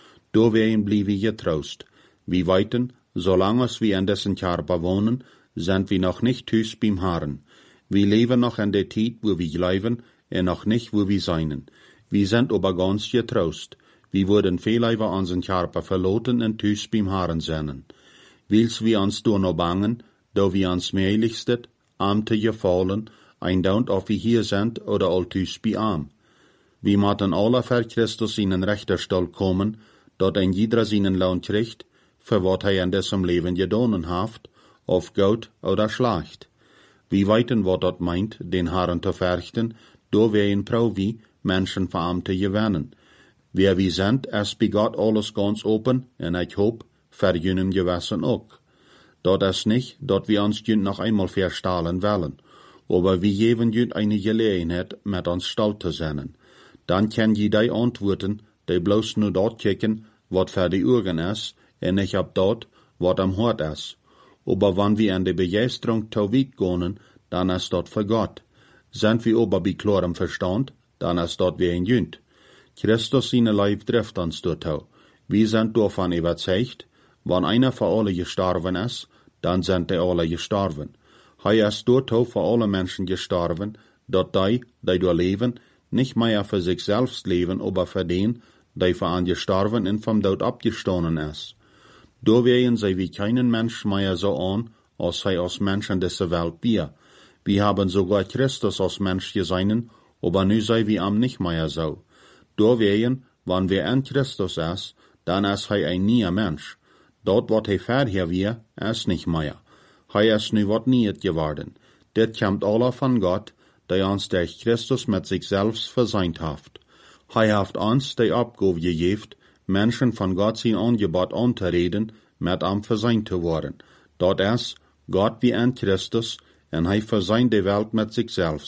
Da werden blieben getrost. Wir weiten, solange wir in dessen Körper wohnen, sind wir noch nicht hüs beim Herrn. Wir leben noch in der Zeit, wo wir leben, und noch nicht, wo wir seien. Wir sind aber ganz getrost. Wir würden vielleicht unseren Körper verloten und hüs beim Herrn sein. Wils wir uns da noch bangen, da wir uns mehrlichstet, Amte gefallen, ein Daunt auf wir hier sind oder all hüs bei Arm. Wir machten alle für Christus in den Richterstall kommen, dort ein jeder seinen Lohn kriegt, für wat er in diesem Leben gedonen haft, auf gut oder schlecht. Wir weiten, wat dat meint, den Herrn zu fürchten, da wir in Trau wie Menschen verarmte gewinnen. Wer wir sind, es bei Gott alles ganz open, und ich hoop, für jenen gewissen auch. Dort ist nicht, dort wir uns jünd noch einmal verstahlen wollen, aber wir geben jünd eine Gelegenheit, mit uns stolz zu sein. Dann kann jeder antworten, die bloß nur dort kicken, wat für die Augen ist, und nicht ab dort, wat am Hort ist. Aber wenn wir in die Begeisterung zu weit gehen, dann ist dort für Gott. Sind wir aber bei klarem Verstand, dann ist dort wie ein Jünd. Christus seine Leib trifft uns dort. Wir sind davon überzeugt, wenn einer für alle gestorben ist, dann sind die alle gestorben. Er ist dort für alle Menschen gestorben, dort die, die dort leben, nicht mehr für sich selbst leben, aber für den, der für einen gestorben und vom Tod abgestanden ist. Da wären sie wie keinen Mensch mehr so an, als sei als Menschen dieser Welt wir. Wir haben sogar Christus als Mensch gesehen, aber nu sei wir am nicht mehr so. Da wären, wenn wir in Christus ist, dann ist er ein neuer Mensch. Dort, wat er vorher wir, ist nicht mehr. Er ist nu wat niet geworden. Das kommt alle von Gott, der uns durch Christus mit sich selbst verseint hat. Er hat uns die Abgabe gegeben, Menschen von Gott sein Angebot anzureden, mit ihm verseint zu worden. Dort ist Gott wie in Christus, und er verseint die Welt mit sich selbst.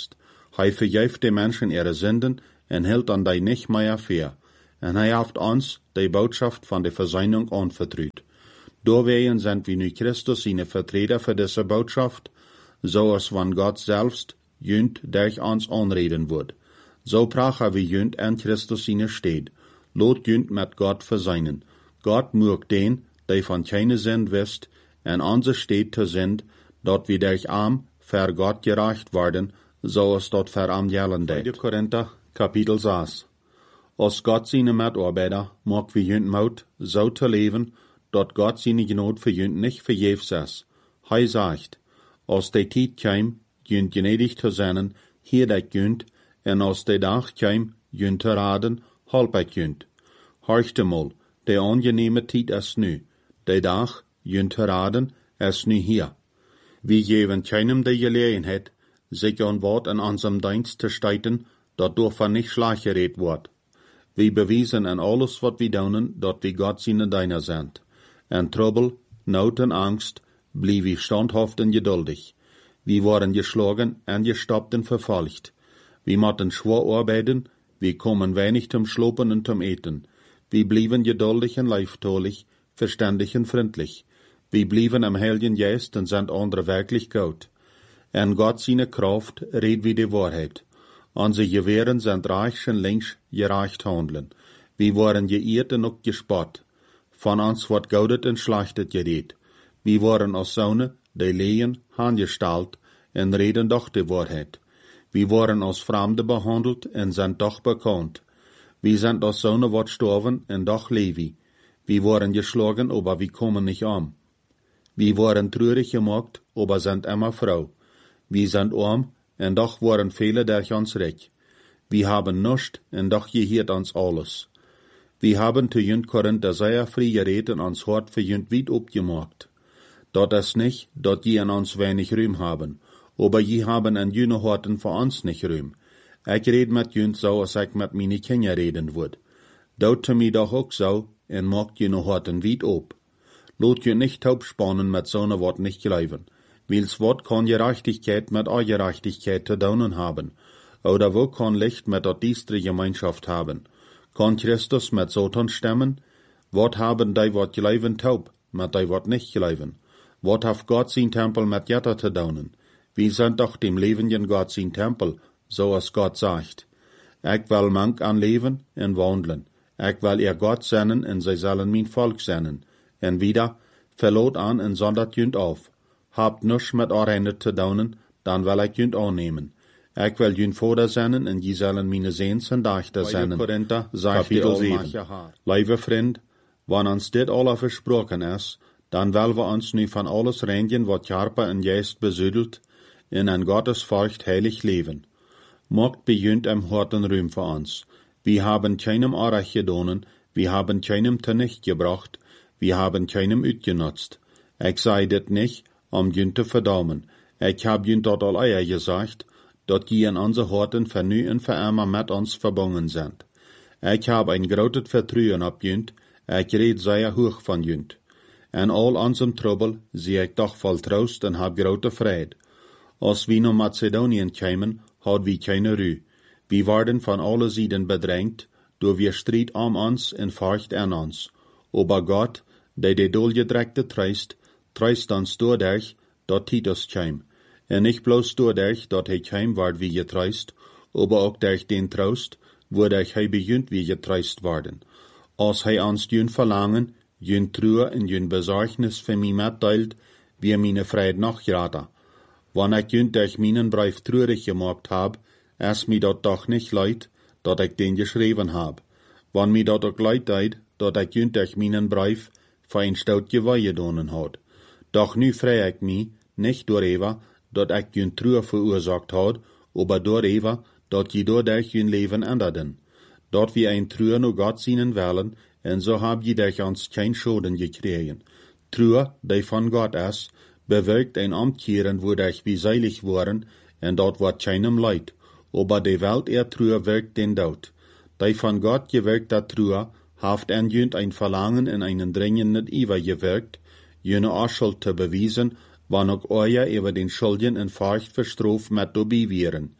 Hij vergeeft de Menschen ihre Sünden en hält an die nicht mehr fair. En hij heeft ons die Botschaft von der Versöhnung anvertraut. Doorwegen sind wir nu Christus seine Vertreter für diese Botschaft, so als wenn Gott selbst jünd durch uns anreden wird. So prachen wir jünd an Christus seine steht. Lot jünd mit Gott versöhnen. Gott mögt den, der von keine Sünd wisst, en onze steht zu sind, dort wir durch arm ver Gott gereicht werden, so als dort ver am Jellen det. zweite Korinther, Kapitel sechs. Als Gott seine Mitarbeiter mag wir jünd Maut so zu leben, dort Gott seine Gnade für jünd nicht vergebens ist. Hij sagt, als die Tijd käm, jünd gnädig zu sein, hier dat jünd, en als die Dag käm, jünd zu raden, halb ik jünd. Horchte mal, de angenehme Tijd is nu, de Dag, jünd zu raden, is nu hier. Wir geben keinem die Gelegenheit, sich an Wort in unserem Dienst zu steiten, dat durch nicht schlecht geredet wird. Wir beweisen in alles, was wir tun, dat wir Gott seine Diener sind. In Trouble, Not und Angst, blieb wir standhaft und geduldig. Wir waren geschlagen und gestoppt und verfolgt. Wir mussten schwer arbeiten, wir kommen wenig zum Schlopen und zum Eten. Wir blieben geduldig und leiftolig, verständig und freundlich. Wir blieben am Heiligen Geist und sind andere wirklich gut. En Gott seine Kraft redet wie die Wahrheit. Unsere Gewehren sind reich und links gerecht handeln. Wir waren geirrt und auch gespott. Von uns wird Gaudet und Schlechtet geredet. Wir waren als Söhne, die lehen, handgestellt und reden doch die Wahrheit. Wir waren als Fremde behandelt und sind doch bekannt. Wir sind als Söhne wat gestorben und doch leben. Wir waren geschlagen, aber wir kommen nicht um. Wir waren traurig gemacht, aber sind immer froh. Wir sind arm, und doch waren viele durch uns reich. Wir haben nichts, und doch gehört uns alles. Wir haben zu jünd Korinther sehr frei geredet und uns hart für jünd weit abgemacht. Dort ist nicht, dort je an uns wenig Ruhm haben, aber je haben an jüne Horten für uns nicht Ruhm. Ich red mit jünd so, als ich mit meine Kinder reden würd. Dort zu mir doch auch so, und macht jüne Horten weit ab. Lot je nicht taub spannen mit so ne Wort nicht glauben. Wils Wort kann Gerechtigkeit mit Ungerechtigkeit zu tun haben. Oder wo kann Licht mit der diestre Gemeinschaft haben? Kann Christus mit Satan stemmen? Wat haben die Wort glauben taub, mit die Wort nicht glauben? Wat hat Gott sein Tempel mit Jetta zu tun? Wir sind doch dem lebenden Gott sein Tempel, so als Gott sagt. Ich will mank an leben und wandeln. Ich will ihr Gott senden und sie sollen mein Volk senden. Und wieder, verlot an und sondert jünd auf. Habt nichts mit eure zu tun, dann will ich jünd annehmen. Ich will jünd Vater senden und die sollen meine Sehns und Dächter senden. Korinther, Kapitel sieben. Liebe Freund, wenn uns dit alle versprochen ist, dann will wir uns nu von alles reinigen, was Körper und Geist besüdelt, in ein Gottesfurcht heilig leben. Mogt bejünd am harten Ruhm für uns. Wir haben keinem Unrecht gedonen, wir haben keinem Zunicht gebracht, wir haben keinem utgenutzt. Ich sei dit nicht, um jünd zu verdammen. Ich hab jünd dort all eier gesagt, dort die in unser Horten für nu und für immer mit uns verbunden sind. Ich hab ein großes Vertrauen ab jünd, ich red sehr hoch von jünd. In all unserem Trouble sehe ich doch voll Trost und hab große Freude. Als wir nach Mazedonien kämen, hat wir keine Ruhe. Wir werden von allen Seiten bedrängt, durch wir Streit um uns und Furcht an uns. Aber Gott, der die Dolgedreckte treist, treist uns dadurch, dort Titus käm. Und nicht bloß dadurch, dort er käm, ward wie getreist, aber auch durch den Trost, wodurch er bejünt wie getreist worden. Als er uns jün Verlangen, jün Trauer und jün Besorgnis für mich mitteilt, wie meine Freude noch gerade. Wenn ich jün durch meinen Brief traurig gemacht hab, ist mir dort doch nicht leid, dat ich den geschrieben hab. Wenn mir dort auch leid leid, dat ich jün durch meinen Brief für ein Staut Geweihe gedonen hat. Doch nu freu ich mich, nicht darüber, dat ich jün Trauer verursacht hat, aber darüber, dat je dadurch jün Leben änderten. Dort wie ein Trauer nur Gott seinen wollen, und so hab je durch uns kein Schaden gekriegen. Trauer, die von Gott ist, bewirkt ein Umkehren, wodurch wir seilig waren, und dort wird keinem Leid. Aber die Welt er Trauer wirkt den Tod. Die von Gott gewirkte Trauer, haft ein jünd ein Verlangen in einen dringenden Iver gewirkt, jene Arschuld zu bewiesen, wann auch euer über den Schuldigen in Furcht verstroft mit dabei wären.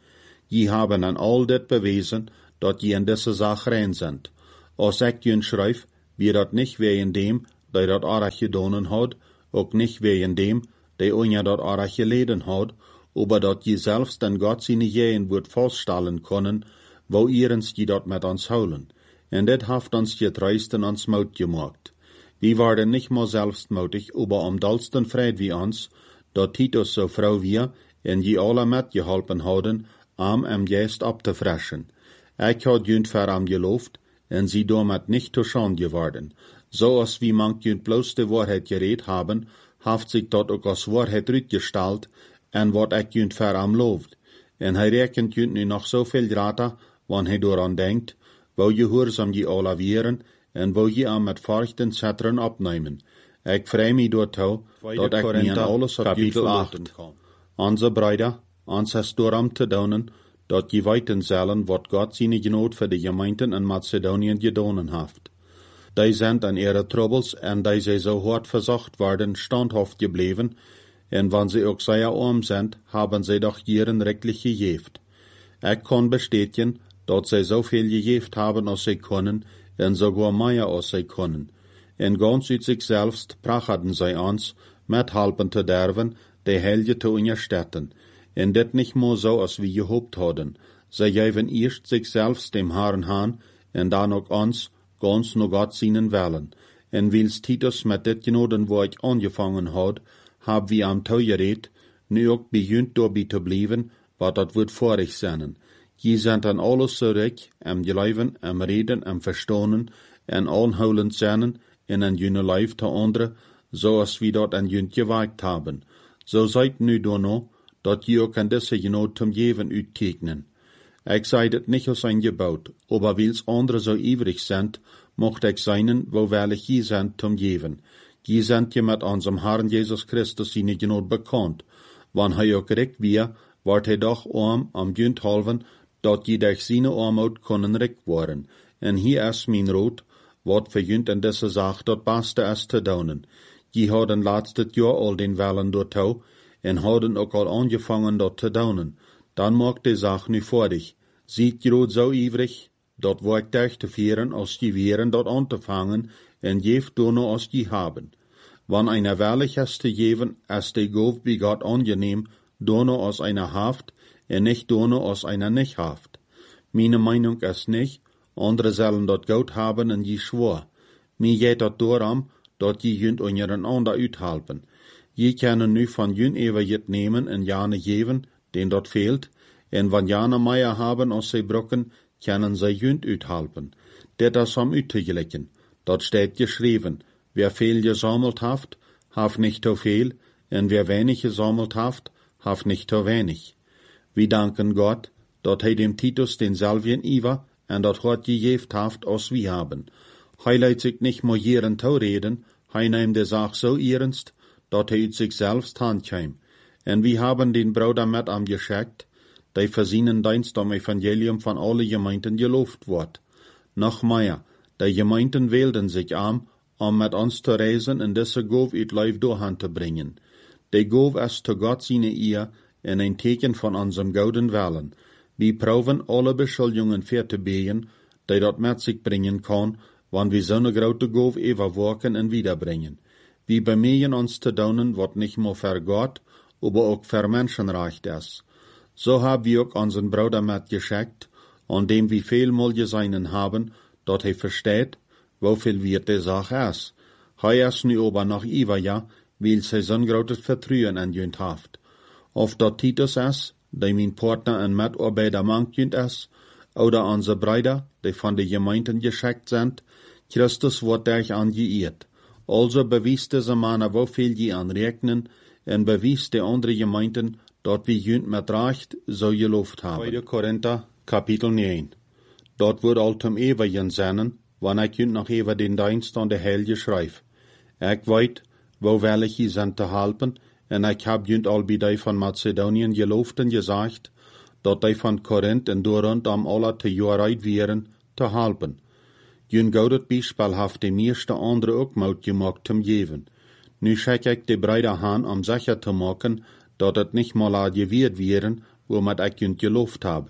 Je haben an all dit bewezen, dat je in deze zaak rein sind. Als ik jun schrijf, wie dat nicht wegen dem, die dat arach gedonen had, ook nicht wegen dem, die onja dat arach geleden had, aber dat je selbst den Gott seine Jehen wird feststellen können, wo ihrens je dat met ons houden. En dit haft ons getreisten ans Maut gemacht. Wir waren nicht mal selbstmütig, aber am dollsten Fried wie uns, dat Titus so Frau wir, en je alle metgeholpen hadden, am em Geist abzufreschen. Ik had junt ver am geloofd, en sie damit nicht zu Schande geworden. So als wie manch junt bloß die Wahrheit geredet haben, haft sich dort auch als Wahrheit rückgestellt, en wat ik junt ver am looft. En hij rekent junt nu nog zoveel grater, wann hij dooraan denkt, wo gehoorzaam je alle wieren, en wo je am met varchten zetteren opnemen. Ik vrij mij door toe, dat ik niet aan alles op je verlaten kan. Onze Brüder, ons is door am te doen, dat je weten zullen wat God zijn genoot voor de gemeenten in Macedonië gedonen heeft. Die zijn in ihre troubles en die zij zo hard verzocht worden standhaft gebleven, en wanneer ze ook zeer arm zijn, hebben zij doch jaren rechtlich gegeeft. Ik kan bestätigen, dat zij zoveel gegeeft hebben als zij kunnen, en sogar meer als zij kunnen. En ganz uit zichzelf prachten zij ons, met helpen te derven, de helge te onderstützen. En dit nicht more so, als wir gehofft hadden. Zij geven eerst zichzelf dem Herrn aan, en dan ook ons, ganz nur Gott seinen Willen. En wils Titus met dit genoden woord angefangen had, hab wir am Tau geredet, nu ook bejunt doorbij te blijven, wat dat wordt vorig zijn. Je zijn aan alles zurück, am geloven, am reden, am verstonen, en aanhoudend zijn, en an june lijf te andere, zoals we dat an junt gewaakt hebben. Zo zijt nu door no, dat je ook aan deze genoot zum Jeven uittekenen. Ik zei dit niet als een gebouwd, aber wils andere zo ivrig zijn, mocht ik zijn, wo wellig je zijn zum Jeven. Je zijn je met onze Herrn Jesus Christus zijn genoot bekend. Wanneer hij ook rijk weer, wordt hij doch arm am junt halven, dat je durch zijn armoed kunnen rijk worden. En hier is mijn rood, wat voor junt in deze zaak dat beste is te doen. Je hadden laatste jaar al den Wellen door touw, en hadden ook al angefangen dat te doen. Dan maakt de zaak nu vorig. Ziet je rood zo ivrig, dat wordt durch te vieren als je wieren dat aan te vangen, en geeft door als je haben. Wanneer einer wellig is te geven, is de goof bij God angenehm, door als einer haft, en nicht door als einer nicht haft. Meine Meinung is nicht, andere zullen dat goud haben en je schwor. Mir geht dat dooram, dat je junt ongeren ander uithelpen. Je kunnen nu van jun even jet nemen en jane geven, den dat fehlt, en van jane meier haben als zij brokken, kunnen zij junt uithelpen. Dit is om uit te gelijken. Dat steht geschreven. Wer veel gesammelt haft, haf nicht zu viel, en wer wenig gesammelt haft, haf nicht zu wenig. Wir danken Gott, dat hij dem Titus den Salvien iwa, en dat hat gegeft haft, als wir haben. Hij leidt sich nicht mehr jeren zu reden, hij neemt de Sache so ernst, dat hij uit sich selbst handkam. En wir haben den Bruder met am geschickt, die für seinen Dienst am Evangelium von alle Gemeinden geloofd wordt. Noch mehr, die Gemeinden wählten sich am, um mit uns zu reisen en diese Gov uit Leif doorhand te bringen. Die Gov ist zu Gott seine Ehr en ein Teken von unserem gouden Willen. Wir proben alle Beschuldigungen für te behen, die dat met sich bringen kann, wann wir so eine grote Gov überwachen en wiederbringen. Wir bemühen uns zu tun, wat nicht nur für Gott, aber auch für Menschen recht ist. So haben wir auch unseren Bruder mitgeschickt, an dem wir vielmal gesehen haben, dat hij versteht, wofür wir die Sache ist. Hij ist nu aber noch über ja, weil sie so ein großes Vertrauen an jünt haft. Of dat Titus ist, der mein Partner und Mitarbeiter manchjünt ist, oder unsere Brüder, die von den Gemeinden geschickt sind, Christus wird euch angeehrt. Also bewies diese Männer, wofür je anrechnen, und bewies die andere Gemeinden, dort wir jünt mit Recht so geloofd haben. Tweede Korinther, Kapitel neun. Dort wird all zum Ewigen sein, wann ich jünt noch even den Dienst an der Helge schreif. Ich weet, wo wellig je sind te helpen, en ich hab jünt all bij die van Macedonien geloofd en gesagt, dat die van Korinth en Dorund am alle te Joreit wären, te helpen. Jünt goudet beispielhaft de meeste andere ook mout gemaakt zum Jeven. Nu schick ich de Brüder aan om sicher te maken, dat het nicht mal a geweerd wären, wo mit ich jünt geloofd hab.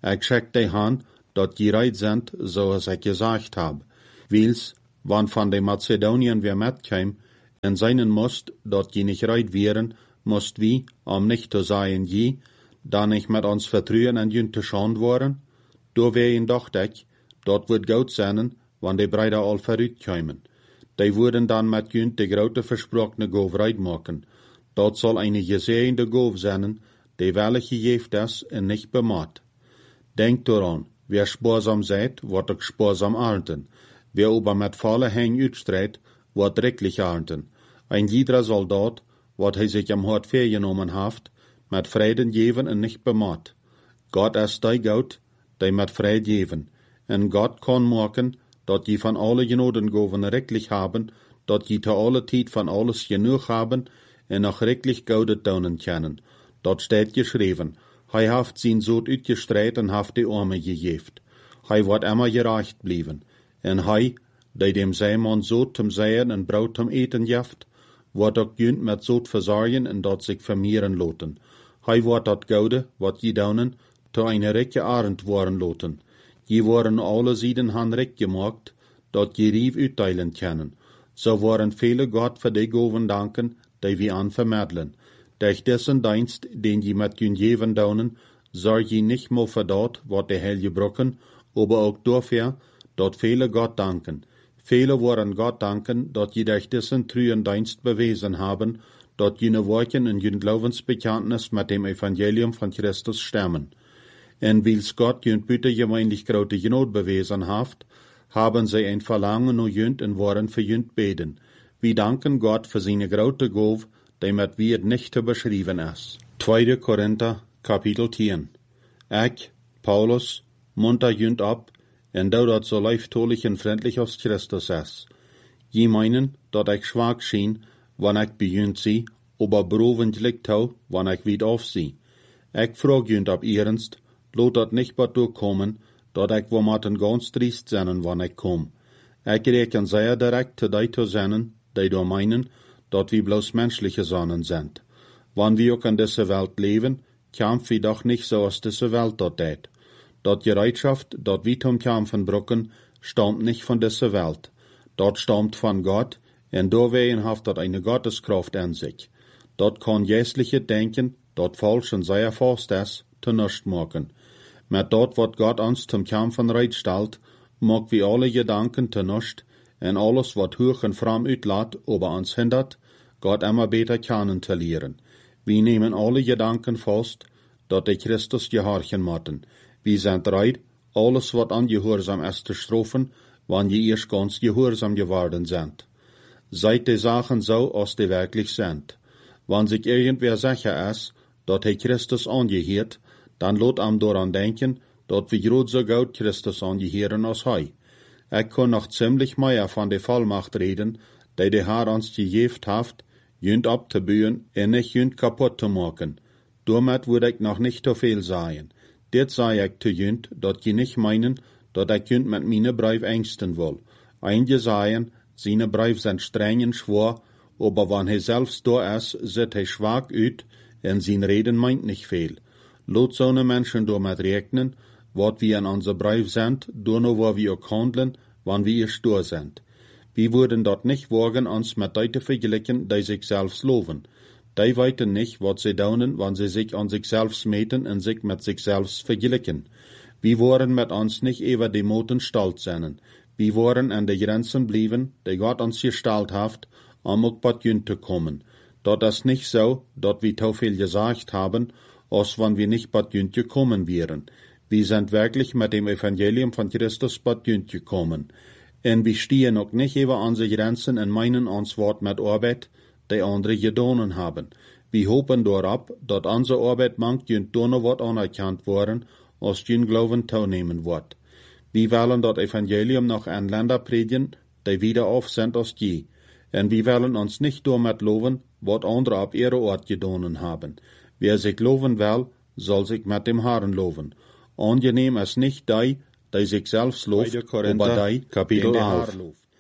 Ik schek die han, dat je reit sind, zoals ik gesagt hab. Wils, wann van de Mazedonien weer metkwam, en seinen moest, dat je nicht reit wären, moest wie, om nicht te zijn je, dan nicht met ons vertrouwen en jun te schand worden, door ween dacht ik, dat wordt goed zijn, wann de Brüder al verruit komen. Die worden dan met jun de grote versprochene goof reit maken. Dat zal eine gezeende goof zijn, die welke geeft is en nicht bemaat. Denk daran, wer sparsam seid, wordt ook sparsam ernten. Wer aber met volle heng uitstrijdt, wordt rechtlich ernten. Ein jeder Soldat, wat hij zich am hart vergenomen heeft, met vreden geven en nicht bemaat. Gott is die Gott, die met vrede geven. En Gott kan maken, dat je van alle genodengoven rechtlich haben, dat je te alle tijd van alles genoeg haben, en nog rechtlich Goude tonen kennen. Dat staat geschreven. Hij heeft zijn zoot uitgestreit en heeft de armen gegeven. Hij wordt immer gerecht blijven. En hij, die dem Zijman zoot zum zeien en brood zum eten geeft, wordt ook junt met zoot verzorgen en dat zich vermeeren loten. Hij wordt dat Goude, wat je daunen, te een rijke arend worden loten. Je worden alle zijden han rijk gemaakt, dat je rief uitdelen kennen. Zo worden vele God voor die goven danken, die we aan vermiddelen. Durch dessen dienst, den je met jun geven daunen, zorg je nicht nur voor dat, wat de hel gebroken, aber ook dafür, dat vele God danken. Vele worden God danken, dat je durch dessen treuen dienst bewezen haben, dat jene Worten in jun Glaubensbekenntnis mit dem Evangelium von Christus stemmen. En wils Gott jun buitengemeinlich grote genot bewezen heeft, haben sie ein Verlangen nur jünt en worden für jünt beten. Wir danken Gott für seine grote Gauf, die mit wir nicht zu beschreiben ist. Tweede Korinther, Kapitel tien. Ich, Paulus, munter jünt ab, en do dat so leiftolich en freundlich als Christus ist. Je meinen, dat ich schwach schien, wann ich bei jünt sie, aber beroventlich tau, wann ich wieder auf sie. Ich frag jünt ab ernst, lot dat nicht wat durchkommen, dat ich wo maten ganz triest zijn wann ich kom. Ich reken sehr direkt zu die zu zijn, die do meinen, dat wir bloß menschliche Sonnen sind. Wann wir auch in dieser Welt leben, kämpfen wir doch nicht so aus dieser Welt dort tät. Dat Bereitschaft, dat wir zum Kämpfen brücken, stammt nicht von dieser Welt. Dat stammt von Gott, en doorwegen haft dat eine Gotteskraft in sich. Dat kann jässliche Denken, dat falsch und sehr fast ist, zu nichts machen. Mit dat, wat Gott uns zum Kämpfen reitstellt, mag wir alle Gedanken zu nichts, en alles, wat hoch en fram uitlaat, ober uns hindert, Gott immer beter kennen zu lernen. Wir nehmen alle Gedanken fast, dat die Christus gehorchen mochten. Wir sind reit, alles, wat angehorsam ist, zu strafen, wann je erst ganz gehorsam geworden sind. Seid die Sachen so, als die wirklich sind. Wann sich irgendwer sicher ist, dat hij Christus angehört, dann lot am daran denken, dat wir grad so gut Christus angehören als hij. Ich kann noch ziemlich mehr von der Vollmacht reden, die der Herr uns gegeben hat, jünd abzubühen und nicht jünd kaputt zu machen. Damit würde ich noch nicht so viel sagen. Dit sei ich zu jünd, dat je nicht meinen, dat ich jünd mit meine Brief ängsten will. Einige sagen, seine Brief sind streng und schwor, aber wenn er selbst da ist, sieht er schwach uit, und sein Reden meint nicht viel. Lot so ne Menschen damit rechnen, wat wir in unser Brief sind, nur wo wir auch handeln, wann wir stur sind. Wir würden dort nicht wagen, uns mit Leuten vergleichen, die sich selbst loben. Die weiten nicht, wat sie daunen, wann sie sich an sich selbst meten und sich mit sich selbst vergleichen. Wir wollen mit uns nicht über die Moten stolz sein. Wir wollen an die Grenzen bleiben, die Gott uns gestellt hat, um auch bei jünt zu kommen. Dort ist nicht so, dass wir so viel gesagt haben, als wenn wir nicht bei jünt gekommen wären. Wir sind wirklich mit dem Evangelium von Christus bei jünt gekommen. Und wir stehen auch nicht über unsere Grenzen und meinen uns Wort mit Arbeit, die andere gedonen haben. Wir hoffen darauf, dass unsere Arbeit manch jünt noch wat anerkannt worden, als jünt Glauben teilnehmen wird. Wir wollen das Evangelium noch an Länder predigen, die wieder auf sind als je. Und wir wollen uns nicht damit loben, was andere auf ihre Ort gedonen haben. Wer sich loben will, soll sich mit dem Herrn loben. Angenehm ist nicht die, die sich selbst lobt, aber die, Kapitel elf.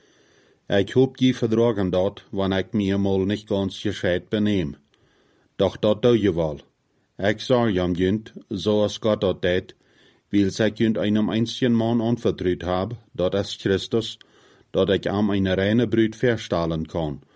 Ich hab je verdragen dort, wenn ich mir mal nicht ganz gescheit benehm. Doch dat doe je wel. Ich sag jam jünt, so als Gott dat deed, weil sich jünd einem einzigen Mann anvertraut hab, dat ist Christus, dat ich am eine reine Brüd verstahlen kann.